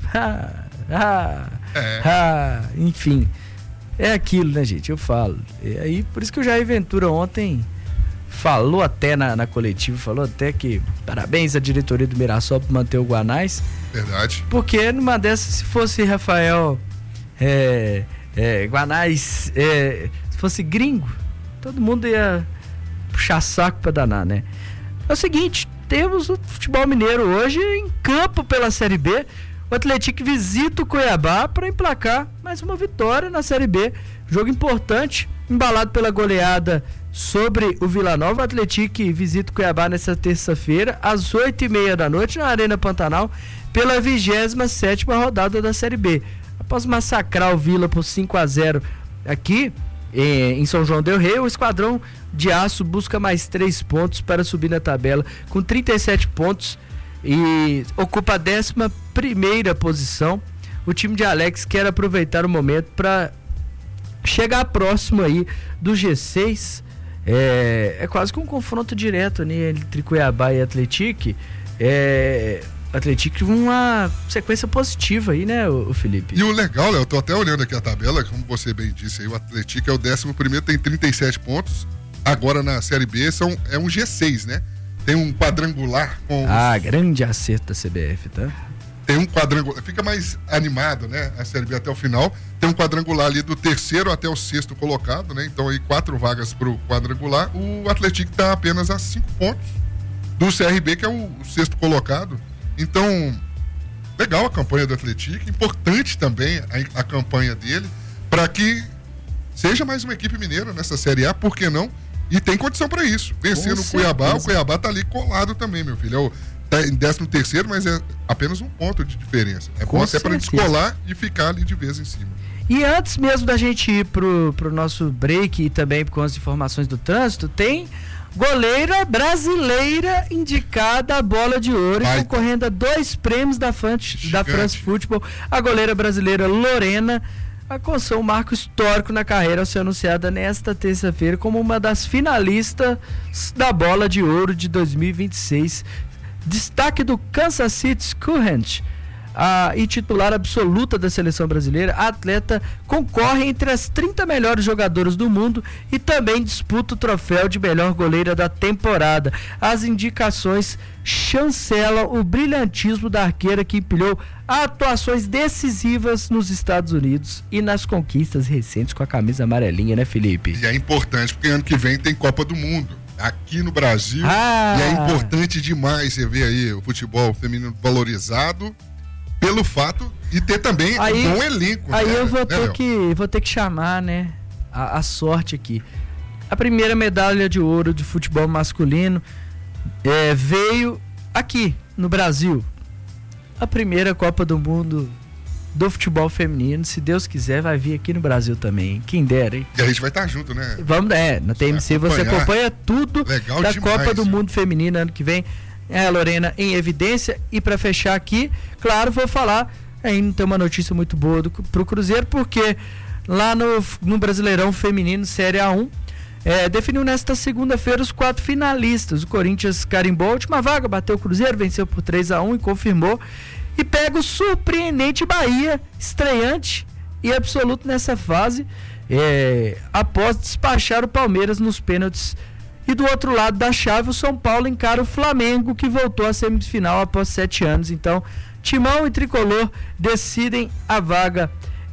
Enfim. É aquilo, né, gente? Eu falo. E aí, por isso que o Jair Ventura ontem falou até na coletiva, falou até que parabéns à diretoria do Mirassol por manter o Guanais. Verdade. Porque numa dessas, se fosse Rafael Guanais, se fosse gringo, todo mundo ia puxar saco pra danar, né? É o seguinte, temos o futebol mineiro hoje em campo pela Série B. O Atlético visita o Cuiabá para emplacar mais uma vitória na Série B. Jogo importante, embalado pela goleada sobre o Vila Nova. O Atlético visita o Cuiabá nessa terça-feira, às 8h30 da noite, na Arena Pantanal, pela 27ª rodada da Série B. Após massacrar o Vila por 5-0 aqui em São João del Rei, o Esquadrão de Aço busca mais 3 pontos para subir na tabela, com 37 pontos, e ocupa a 11ª posição. O time de Alex quer aproveitar o momento para chegar próximo aí do G6. É quase que um confronto direto, né, entre Cuiabá e Atlético. Atlético uma sequência positiva aí, né, o Felipe? E o legal, Léo, eu tô até olhando aqui a tabela, como você bem disse aí, o Atlético é o 11º, tem 37 pontos. Agora na Série B é um G6, né? Tem um quadrangular com... grande acerto da CBF, tá? Tem um quadrangular, fica mais animado, né? A Série B até o final. Tem um quadrangular ali do 3º até o 6º colocado, né? Então aí 4 vagas pro quadrangular. O Atlético tá apenas a 5 pontos do CRB, que é o 6º colocado. Então, legal a campanha do Atlético, importante também a campanha dele, para que seja mais uma equipe mineira nessa Série A, por que não? E tem condição para isso. Vencendo o Cuiabá tá ali colado também, meu filho. Tá em 13º, mas é apenas um ponto de diferença. É bom até para descolar e ficar ali de vez em cima. E antes mesmo da gente ir pro nosso break e também com as informações do trânsito, tem goleira brasileira indicada a bola de ouro e concorrendo a 2 prêmios da France Football. A goleira brasileira Lorena alcançou um marco histórico na carreira ao ser anunciada nesta terça-feira como uma das finalistas da bola de ouro de 2026. Destaque do Kansas City Current e titular absoluta da seleção brasileira, a atleta concorre entre as 30 melhores jogadoras do mundo e também disputa o troféu de melhor goleira da temporada. As indicações chancelam o brilhantismo da arqueira, que empilhou atuações decisivas nos Estados Unidos e nas conquistas recentes com a camisa amarelinha, né, Felipe? E é importante porque ano que vem tem Copa do Mundo aqui no Brasil, e é importante demais você ver aí o futebol feminino valorizado pelo fato de ter também um bom elenco. Aí eu vou ter que chamar, né, a sorte aqui. A primeira medalha de ouro de futebol masculino veio aqui no Brasil. A primeira Copa do Mundo do futebol feminino, se Deus quiser, vai vir aqui no Brasil também. Quem dera, hein? E a gente vai estar junto, né? Vamos, na TMC você acompanha tudo da Copa do Mundo feminino ano que vem. A Lorena em evidência. E para fechar aqui, claro, vou falar, ainda tem uma notícia muito boa pro Cruzeiro, porque lá no Brasileirão Feminino Série A1 definiu nesta segunda-feira os 4 finalistas. O Corinthians carimbou a última vaga, bateu o Cruzeiro, venceu por 3-1 e confirmou. E pega o surpreendente Bahia, estreante e absoluto nessa fase, após despachar o Palmeiras nos pênaltis. E do outro lado da chave, o São Paulo encara o Flamengo, que voltou à semifinal após 7 anos. Então, Timão e Tricolor decidem a vaga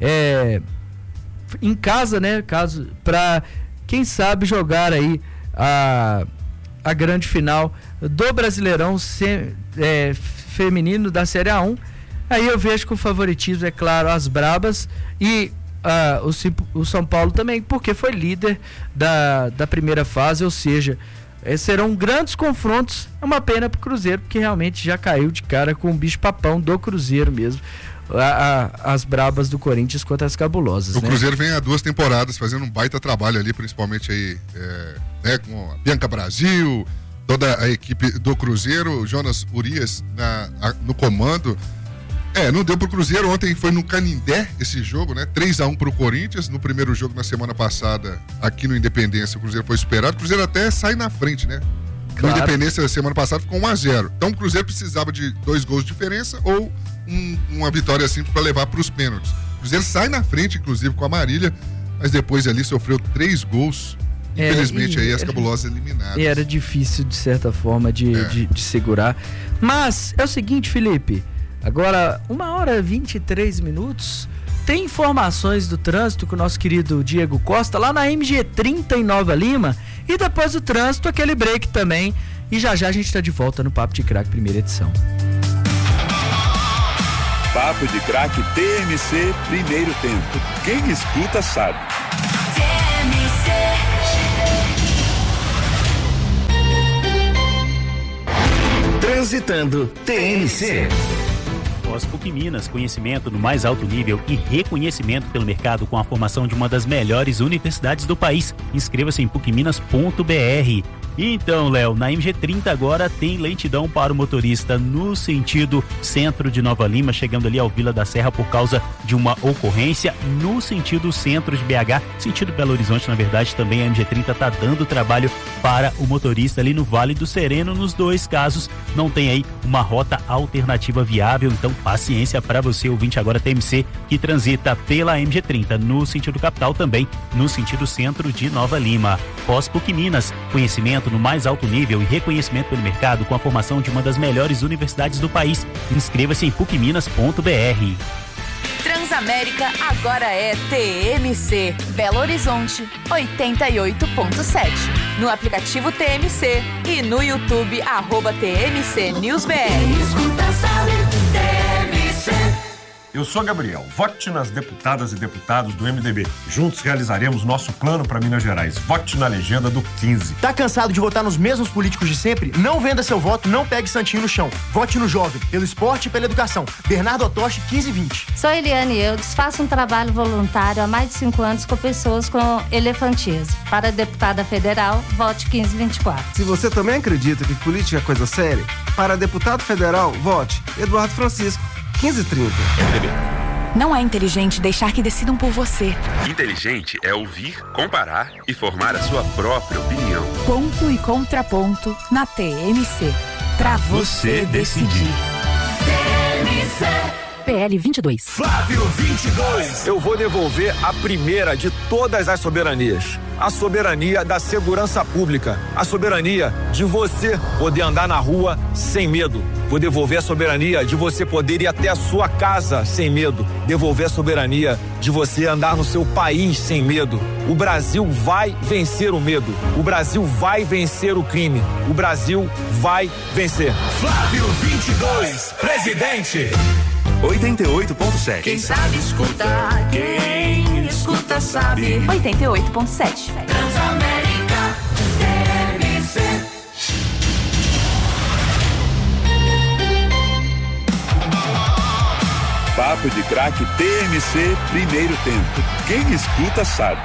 em casa, né? Para, quem sabe, jogar aí a grande final do Brasileirão feminino da Série A1. Aí eu vejo que o favoritismo, é claro, as brabas e o São Paulo também, porque foi líder da primeira fase, ou seja, serão grandes confrontos. É uma pena pro Cruzeiro, porque realmente já caiu de cara com o bicho papão do Cruzeiro mesmo, as brabas do Corinthians contra as cabulosas. O Cruzeiro vem há 2 temporadas fazendo um baita trabalho ali, principalmente aí com a Bianca Brasil, toda a equipe do Cruzeiro, o Jonas Urias no comando. Não deu pro Cruzeiro, ontem foi no Canindé esse jogo, né? 3-1 pro Corinthians, no primeiro jogo na semana passada, aqui no Independência, o Cruzeiro foi superado, o Cruzeiro até sai na frente, né? Claro. No Independência, semana passada, ficou 1-0. Então o Cruzeiro precisava de 2 gols de diferença ou uma vitória simples para levar pros pênaltis. O Cruzeiro sai na frente, inclusive, com a Marília, mas depois ali sofreu 3 gols. Infelizmente aí as cabulosas eliminadas. E era difícil, de certa forma, de segurar. Mas é o seguinte, Felipe, agora 1h23, tem informações do trânsito com o nosso querido Diego Costa, lá na MG30 em Nova Lima, e depois do trânsito, aquele break também E já a gente tá de volta no Papo de Craque, primeira edição. Papo de Craque TMC, primeiro tempo. Quem escuta sabe. Transitando TMC. PUC Minas, conhecimento no mais alto nível e reconhecimento pelo mercado com a formação de uma das melhores universidades do país. Inscreva-se em pucminas.br. E então, Léo, na MG30 agora tem lentidão para o motorista no sentido centro de Nova Lima, chegando ali ao Vila da Serra por causa de uma ocorrência. No sentido centro de BH, sentido Belo Horizonte, na verdade, também a MG30 está dando trabalho para o motorista ali no Vale do Sereno. Nos dois casos, não tem aí uma rota alternativa viável, então paciência para você, ouvinte agora TMC, que transita pela MG30 no sentido capital, também no sentido centro de Nova Lima. Pós-PUC Minas, conhecimento no mais alto nível e reconhecimento pelo mercado com a formação de uma das melhores universidades do país. Inscreva-se em pucminas.br. Transamérica agora é TMC, Belo Horizonte 88.7. No aplicativo TMC e no YouTube @TMC News BR. Eu sou Gabriel, vote nas deputadas e deputados do MDB. Juntos realizaremos nosso plano para Minas Gerais. Vote na legenda do 15. Tá cansado de votar nos mesmos políticos de sempre? Não venda seu voto, não pegue santinho no chão. Vote no jovem, pelo esporte e pela educação. Bernardo Otoshi, 1520. Sou Eliane Eudes, faço um trabalho voluntário há mais de 5 anos com pessoas com elefantíase. Para deputada federal, vote 1524. Se você também acredita que política é coisa séria, para deputado federal, vote Eduardo Francisco, 1530. Não é inteligente deixar que decidam por você. Inteligente é ouvir, comparar e formar a sua própria opinião. Ponto e contraponto na TMC. Pra você decidir. TMC. PL 22. Flávio 22. Eu vou devolver a primeira de todas as soberanias. A soberania da segurança pública. A soberania de você poder andar na rua sem medo. Vou devolver a soberania de você poder ir até a sua casa sem medo. Devolver a soberania de você andar no seu país sem medo. O Brasil vai vencer o medo. O Brasil vai vencer o crime. O Brasil vai vencer. Flávio 22, presidente. 88.7. Quem sabe escuta, quem escuta sabe. 88.7. Transamérica, TMC. Papo de Craque TMC, primeiro tempo. Quem escuta sabe.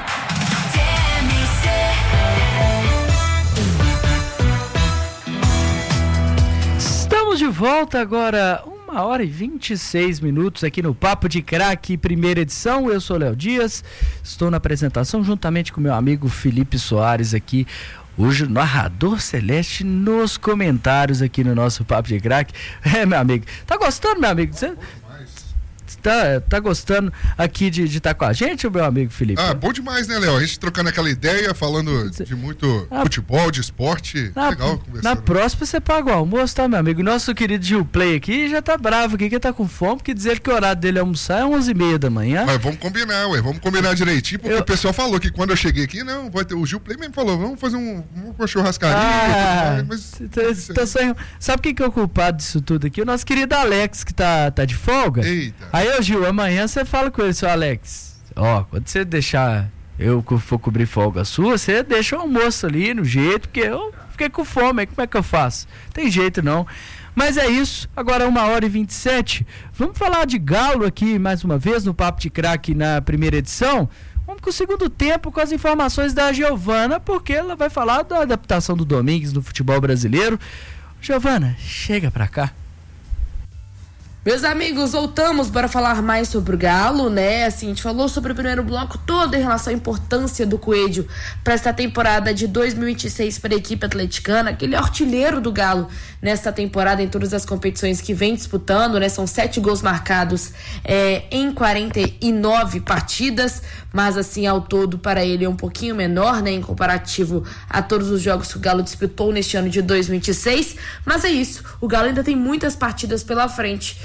Estamos de volta agora, 1h26 aqui no Papo de Craque, primeira edição. Eu sou Léo Dias, estou na apresentação juntamente com meu amigo Felipe Soares aqui. Hoje, narrador celeste nos comentários aqui no nosso Papo de Craque. Meu amigo, tá gostando, meu amigo? Você tá gostando aqui de estar com a gente, meu amigo Felipe? Bom demais, né, Léo? A gente trocando aquela ideia, falando de muito futebol, de esporte. Legal conversar. Na próxima você paga o almoço, tá, meu amigo? Nosso querido Gil Play aqui já tá bravo aqui, que tá com fome, porque dizer que o horário dele almoçar é 11h30 da manhã. Mas vamos combinar direitinho, porque o pessoal falou que quando eu cheguei aqui, não, vai ter, o Gil Play mesmo falou, vamos fazer uma churrascaria. Sabe quem que é o culpado disso tudo aqui? O nosso querido Alex, que tá de folga. Eita. Aí, Gil, amanhã você fala com ele, seu Alex. Quando você deixar eu for cobrir folga sua, você deixa o almoço ali no jeito, porque eu fiquei com fome, aí como é que eu faço? Tem jeito não. Mas é isso, agora 1h27. Vamos falar de Galo aqui mais uma vez no Papo de Craque na primeira edição. Vamos com o segundo tempo com as informações da Giovana, porque ela vai falar da adaptação do Domingues no futebol brasileiro. Giovana, chega pra cá. Meus amigos, voltamos para falar mais sobre o Galo, né? Assim, a gente falou sobre o primeiro bloco todo em relação à importância do Coelho para esta temporada de 2026 para a equipe atleticana, aquele artilheiro do Galo nesta temporada em todas as competições que vem disputando, né? São 7 gols marcados em 49 partidas, mas assim, ao todo para ele é um pouquinho menor, né? Em comparativo a todos os jogos que o Galo disputou neste ano de 2026, mas é isso, o Galo ainda tem muitas partidas pela frente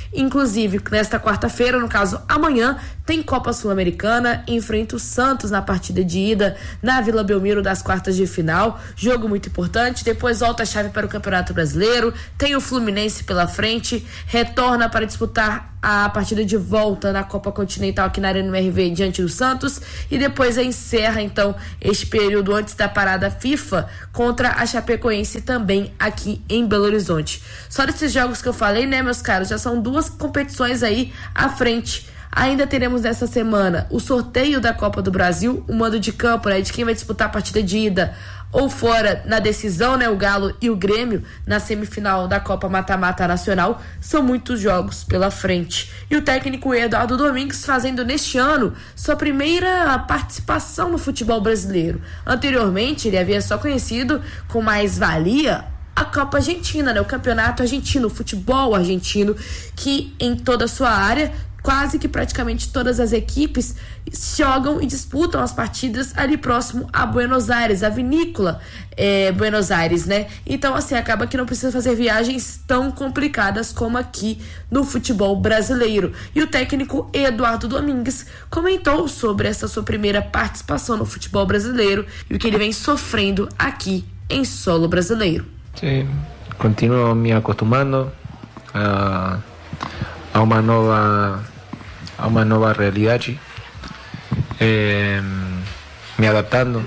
Inclusive, nesta quarta-feira, no caso amanhã, tem Copa Sul-Americana, enfrenta o Santos na partida de ida na Vila Belmiro das quartas de final, jogo muito importante. Depois volta a chave para o Campeonato Brasileiro, tem o Fluminense pela frente, retorna para disputar a partida de volta na Copa Continental aqui na Arena MRV diante do Santos, e depois encerra então este período antes da parada FIFA contra a Chapecoense também aqui em Belo Horizonte. Só desses jogos que eu falei, né, meus caros, já são 2 competições aí à frente. Ainda teremos nessa semana o sorteio da Copa do Brasil, o mando de campo, né, de quem vai disputar a partida de ida ou fora na decisão, né, o Galo e o Grêmio na semifinal da Copa Mata-Mata Nacional. São muitos jogos pela frente. E o técnico Eduardo Domingues fazendo neste ano sua primeira participação no futebol brasileiro. Anteriormente ele havia só conhecido com mais valia a Copa Argentina, né, o campeonato argentino, o futebol argentino, que em toda a sua área quase que praticamente todas as equipes jogam e disputam as partidas ali próximo a Buenos Aires, a vinícola Buenos Aires, né? Então, assim, acaba que não precisa fazer viagens tão complicadas como aqui no futebol brasileiro. E o técnico Eduardo Domingues comentou sobre essa sua primeira participação no futebol brasileiro e o que ele vem sofrendo aqui em solo brasileiro. Sim, continuo me acostumando a uma nova realidade, me adaptando.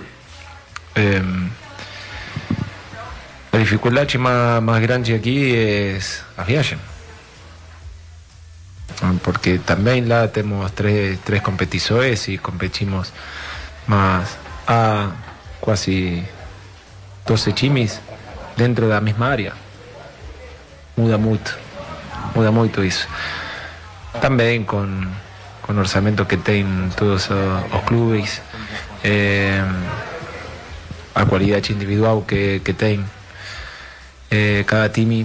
A dificuldade más grande aquí es a viaje, porque también lá tenemos tres competições y competimos más a quase 12 times dentro da mesma área. Muda muito isso. Também com o orçamento que tem todos os clubes, a qualidade individual que tem cada time.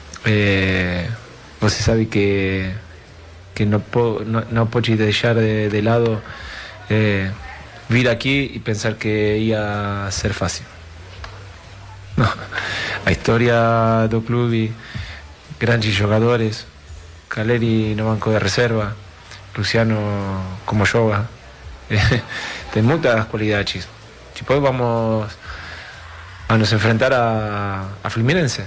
Você sabe que não pode deixar de lado vir aqui e pensar que ia ser fácil. Não. A história do clube, grandes jogadores, Caleri no banco de reserva, Luciano como joga, tem muitas qualidades. Depois vamos a nos enfrentar a Fluminense,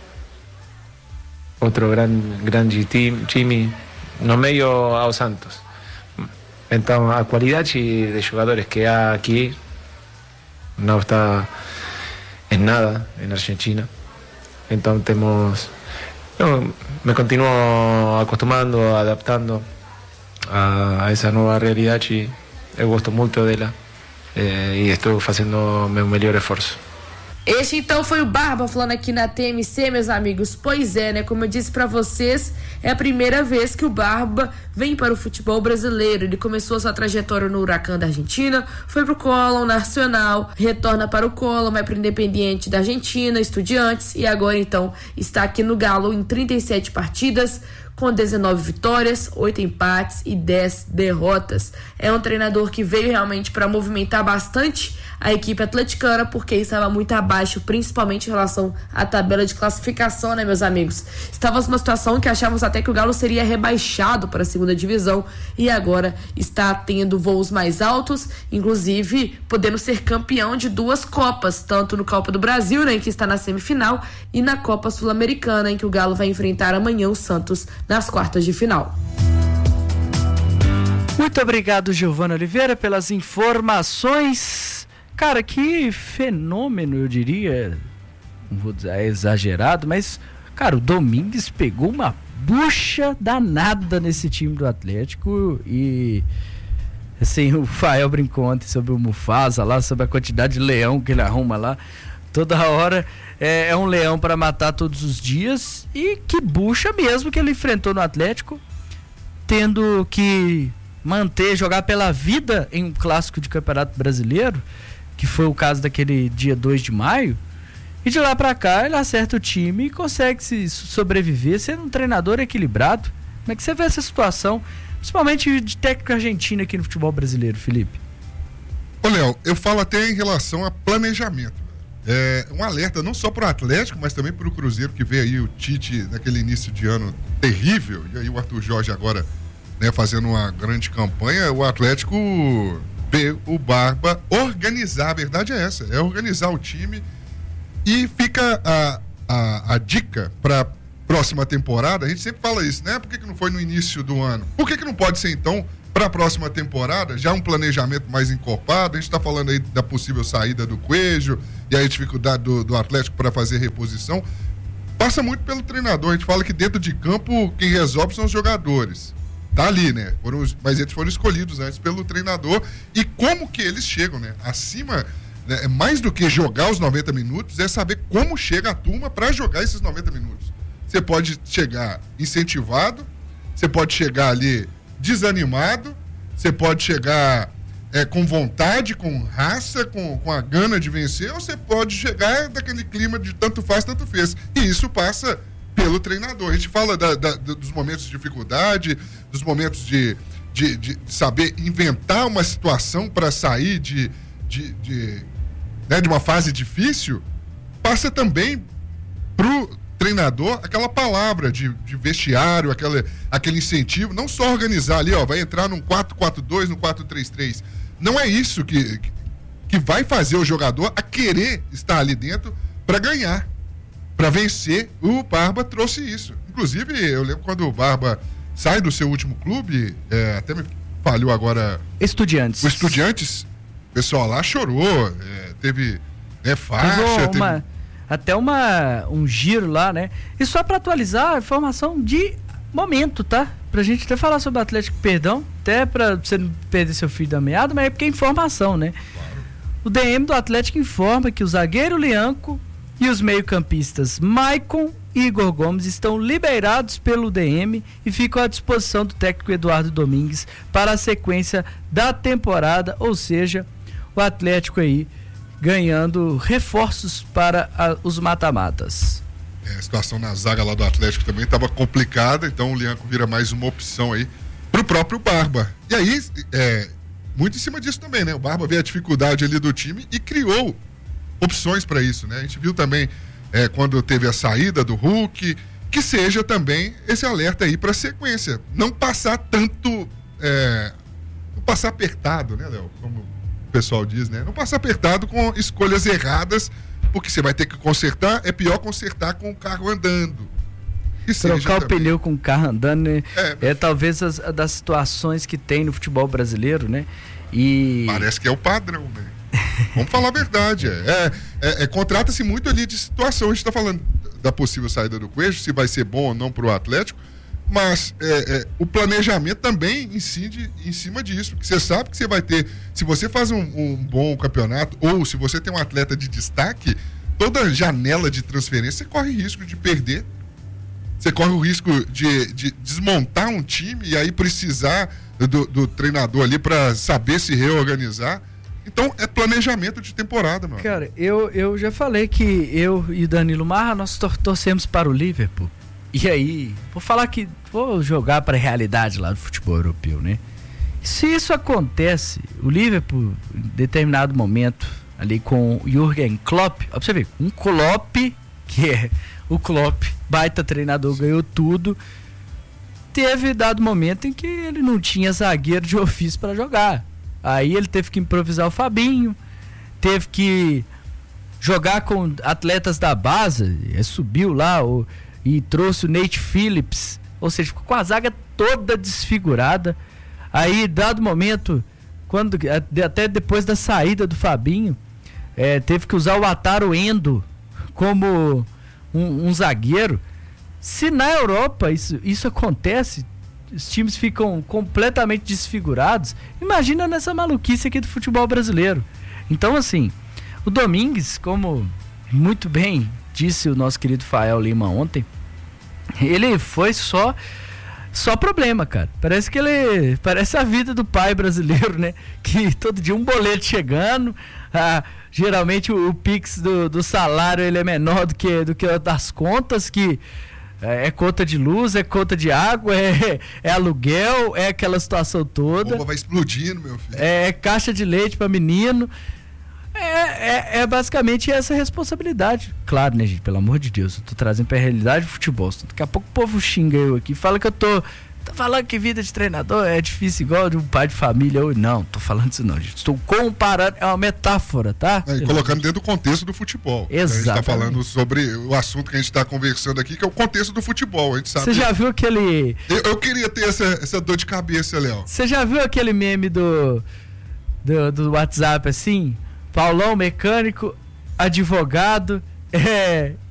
outro grande time, no meio ao Santos. Então a qualidade de jogadores que há aqui não está em nada em Argentina. Então me continuo acostumando, adaptando a essa nova realidade. Eu gosto muito dela e estou fazendo meu melhor esforço. Este então foi o Barba falando aqui na TMC, meus amigos. Pois é, né? Como eu disse pra vocês, é a primeira vez que o Barba vem para o futebol brasileiro. Ele começou sua trajetória no Huracan da Argentina, foi pro Colón Nacional, retorna para o Colón, vai pro Independiente da Argentina, Estudiantes, e agora então está aqui no Galo em 37 partidas, com 19 vitórias, 8 empates e 10 derrotas. É um treinador que veio realmente para movimentar bastante a equipe atleticana, porque estava muito abaixo, principalmente em relação à tabela de classificação, né, meus amigos? Estávamos numa situação que achávamos até que o Galo seria rebaixado para a segunda divisão e agora está tendo voos mais altos, inclusive podendo ser campeão de 2 Copas, tanto no Copa do Brasil, né, em que está na semifinal, e na Copa Sul-Americana, em que o Galo vai enfrentar amanhã o Santos nas quartas de final. Muito obrigado, Giovana Oliveira, pelas informações. Cara, que fenômeno, eu diria. Não vou dizer exagerado, mas, cara, o Domingues pegou uma bucha danada nesse time do Atlético e, assim, o Fael brincou ontem sobre o Mufasa lá, sobre a quantidade de leão que ele arruma lá. Toda hora é um leão para matar todos os dias, e que bucha mesmo que ele enfrentou no Atlético, tendo que jogar pela vida em um clássico de Campeonato Brasileiro, que foi o caso daquele dia 2 de maio, e de lá pra cá ele acerta o time e consegue se sobreviver, sendo um treinador equilibrado. Como é que você vê essa situação, principalmente de técnico argentino aqui no futebol brasileiro, Felipe? Ô, Léo, eu falo até em relação a planejamento. um alerta não só para o Atlético, mas também para o Cruzeiro, que vê aí o Tite naquele início de ano terrível, e aí o Arthur Jorge agora, né, fazendo uma grande campanha. O Atlético vê o Barba organizar, a verdade é essa, é organizar o time, e fica a dica para próxima temporada. A gente sempre fala isso, né? Por que não foi no início do ano? Por que não pode ser, então, para a próxima temporada, já um planejamento mais encorpado? A gente está falando aí da possível saída do Coelho e a dificuldade do Atlético para fazer reposição. Passa muito pelo treinador. A gente fala que dentro de campo quem resolve são os jogadores. Tá ali, né? Mas eles foram escolhidos antes pelo treinador. E como que eles chegam, né? Acima, né? Mais do que jogar os 90 minutos, é saber como chega a turma para jogar esses 90 minutos. Você pode chegar incentivado, você pode chegar ali desanimado, você pode chegar com vontade, com raça, com a gana de vencer, ou você pode chegar daquele clima de tanto faz, tanto fez. E isso passa pelo treinador. A gente fala dos momentos de dificuldade, dos momentos de saber inventar uma situação para sair de uma fase difícil. Passa também pro treinador aquela palavra de vestiário, aquele incentivo, não só organizar ali, vai entrar num 4-4-2, no 4-3-3. Não é isso que vai fazer o jogador a querer estar ali dentro para ganhar, para vencer. O Barba trouxe isso. Inclusive, eu lembro quando o Barba sai do seu último clube, até me falhou agora. Estudiantes. O Estudiantes, o pessoal lá chorou, teve faixa, até um giro lá, né? E só para atualizar a informação de momento, tá? Pra gente até falar sobre o Atlético, perdão, até pra você não perder seu fio da meada, mas é porque é informação, né? Claro. O DM do Atlético informa que o zagueiro Lianco e os meio-campistas Maicon e Igor Gomes estão liberados pelo DM e ficam à disposição do técnico Eduardo Domingues para a sequência da temporada, ou seja, o Atlético aí ganhando reforços para os mata-matas. A situação na zaga lá do Atlético também estava complicada, então o Lianco vira mais uma opção aí pro próprio Barba. E aí, muito em cima disso também, né? O Barba vê a dificuldade ali do time e criou opções para isso, né? A gente viu também quando teve a saída do Hulk, que seja também esse alerta aí para sequência. Não passar tanto, não passar apertado, né, Léo? Como o pessoal diz, né? Não passar apertado com escolhas erradas, porque você vai ter que consertar. É pior consertar com o carro andando. Trocar o pneu com o carro andando, né? É talvez das situações que tem no futebol brasileiro, né? E parece que é o padrão, né? Vamos falar a verdade. Contrata-se muito ali de situação. A gente está falando da possível saída do Coelho, se vai ser bom ou não para o Atlético, mas o planejamento também incide em cima disso, porque você sabe que você vai ter, se você faz um bom campeonato, ou se você tem um atleta de destaque, toda janela de transferência, você corre risco de perder, você corre o risco de desmontar um time e aí precisar do treinador ali para saber se reorganizar. Então é planejamento de temporada, mano. Cara, eu já falei que eu e Danilo Marra, nós torcemos para o Liverpool. E aí, vou jogar para a realidade lá do futebol europeu, né? Se isso acontece, o Liverpool, em determinado momento, ali com o Jürgen Klopp, ó, pra você ver, um Klopp, que é o Klopp, baita treinador, ganhou tudo, teve dado momento em que ele não tinha zagueiro de ofício para jogar. Aí ele teve que improvisar o Fabinho, teve que jogar com atletas da base, subiu lá e trouxe o Nate Phillips, ou seja, ficou com a zaga toda desfigurada. Aí, dado momento, até depois da saída do Fabinho, teve que usar o Wataru Endo como um zagueiro. Se na Europa isso acontece, os times ficam completamente desfigurados, imagina nessa maluquice aqui do futebol brasileiro. Então, assim, o Domingues, como muito bem disse o nosso querido Fael Lima ontem, ele foi só problema, cara. Parece a vida do pai brasileiro, né? Que todo dia um boleto chegando, geralmente o Pix do salário ele é menor do que o das contas, que é conta de luz, é conta de água, é aluguel, é aquela situação toda. A bomba vai explodindo, meu filho. É caixa de leite para menino. É basicamente essa responsabilidade. Claro, né, gente? Pelo amor de Deus, eu tô trazendo pra realidade do futebol. Daqui a pouco o povo xinga eu aqui, fala que eu tô falando que vida de treinador é difícil igual de um pai de família. Não, tô falando isso não, gente. Estou comparando, é uma metáfora, tá? E colocando dentro do contexto do futebol. Exato. A gente tá falando sobre o assunto que a gente tá conversando aqui, que é o contexto do futebol. A gente sabe. Você já viu aquele... Eu queria ter essa dor de cabeça, Léo. Você já viu aquele meme do WhatsApp assim? Paulão, mecânico, advogado,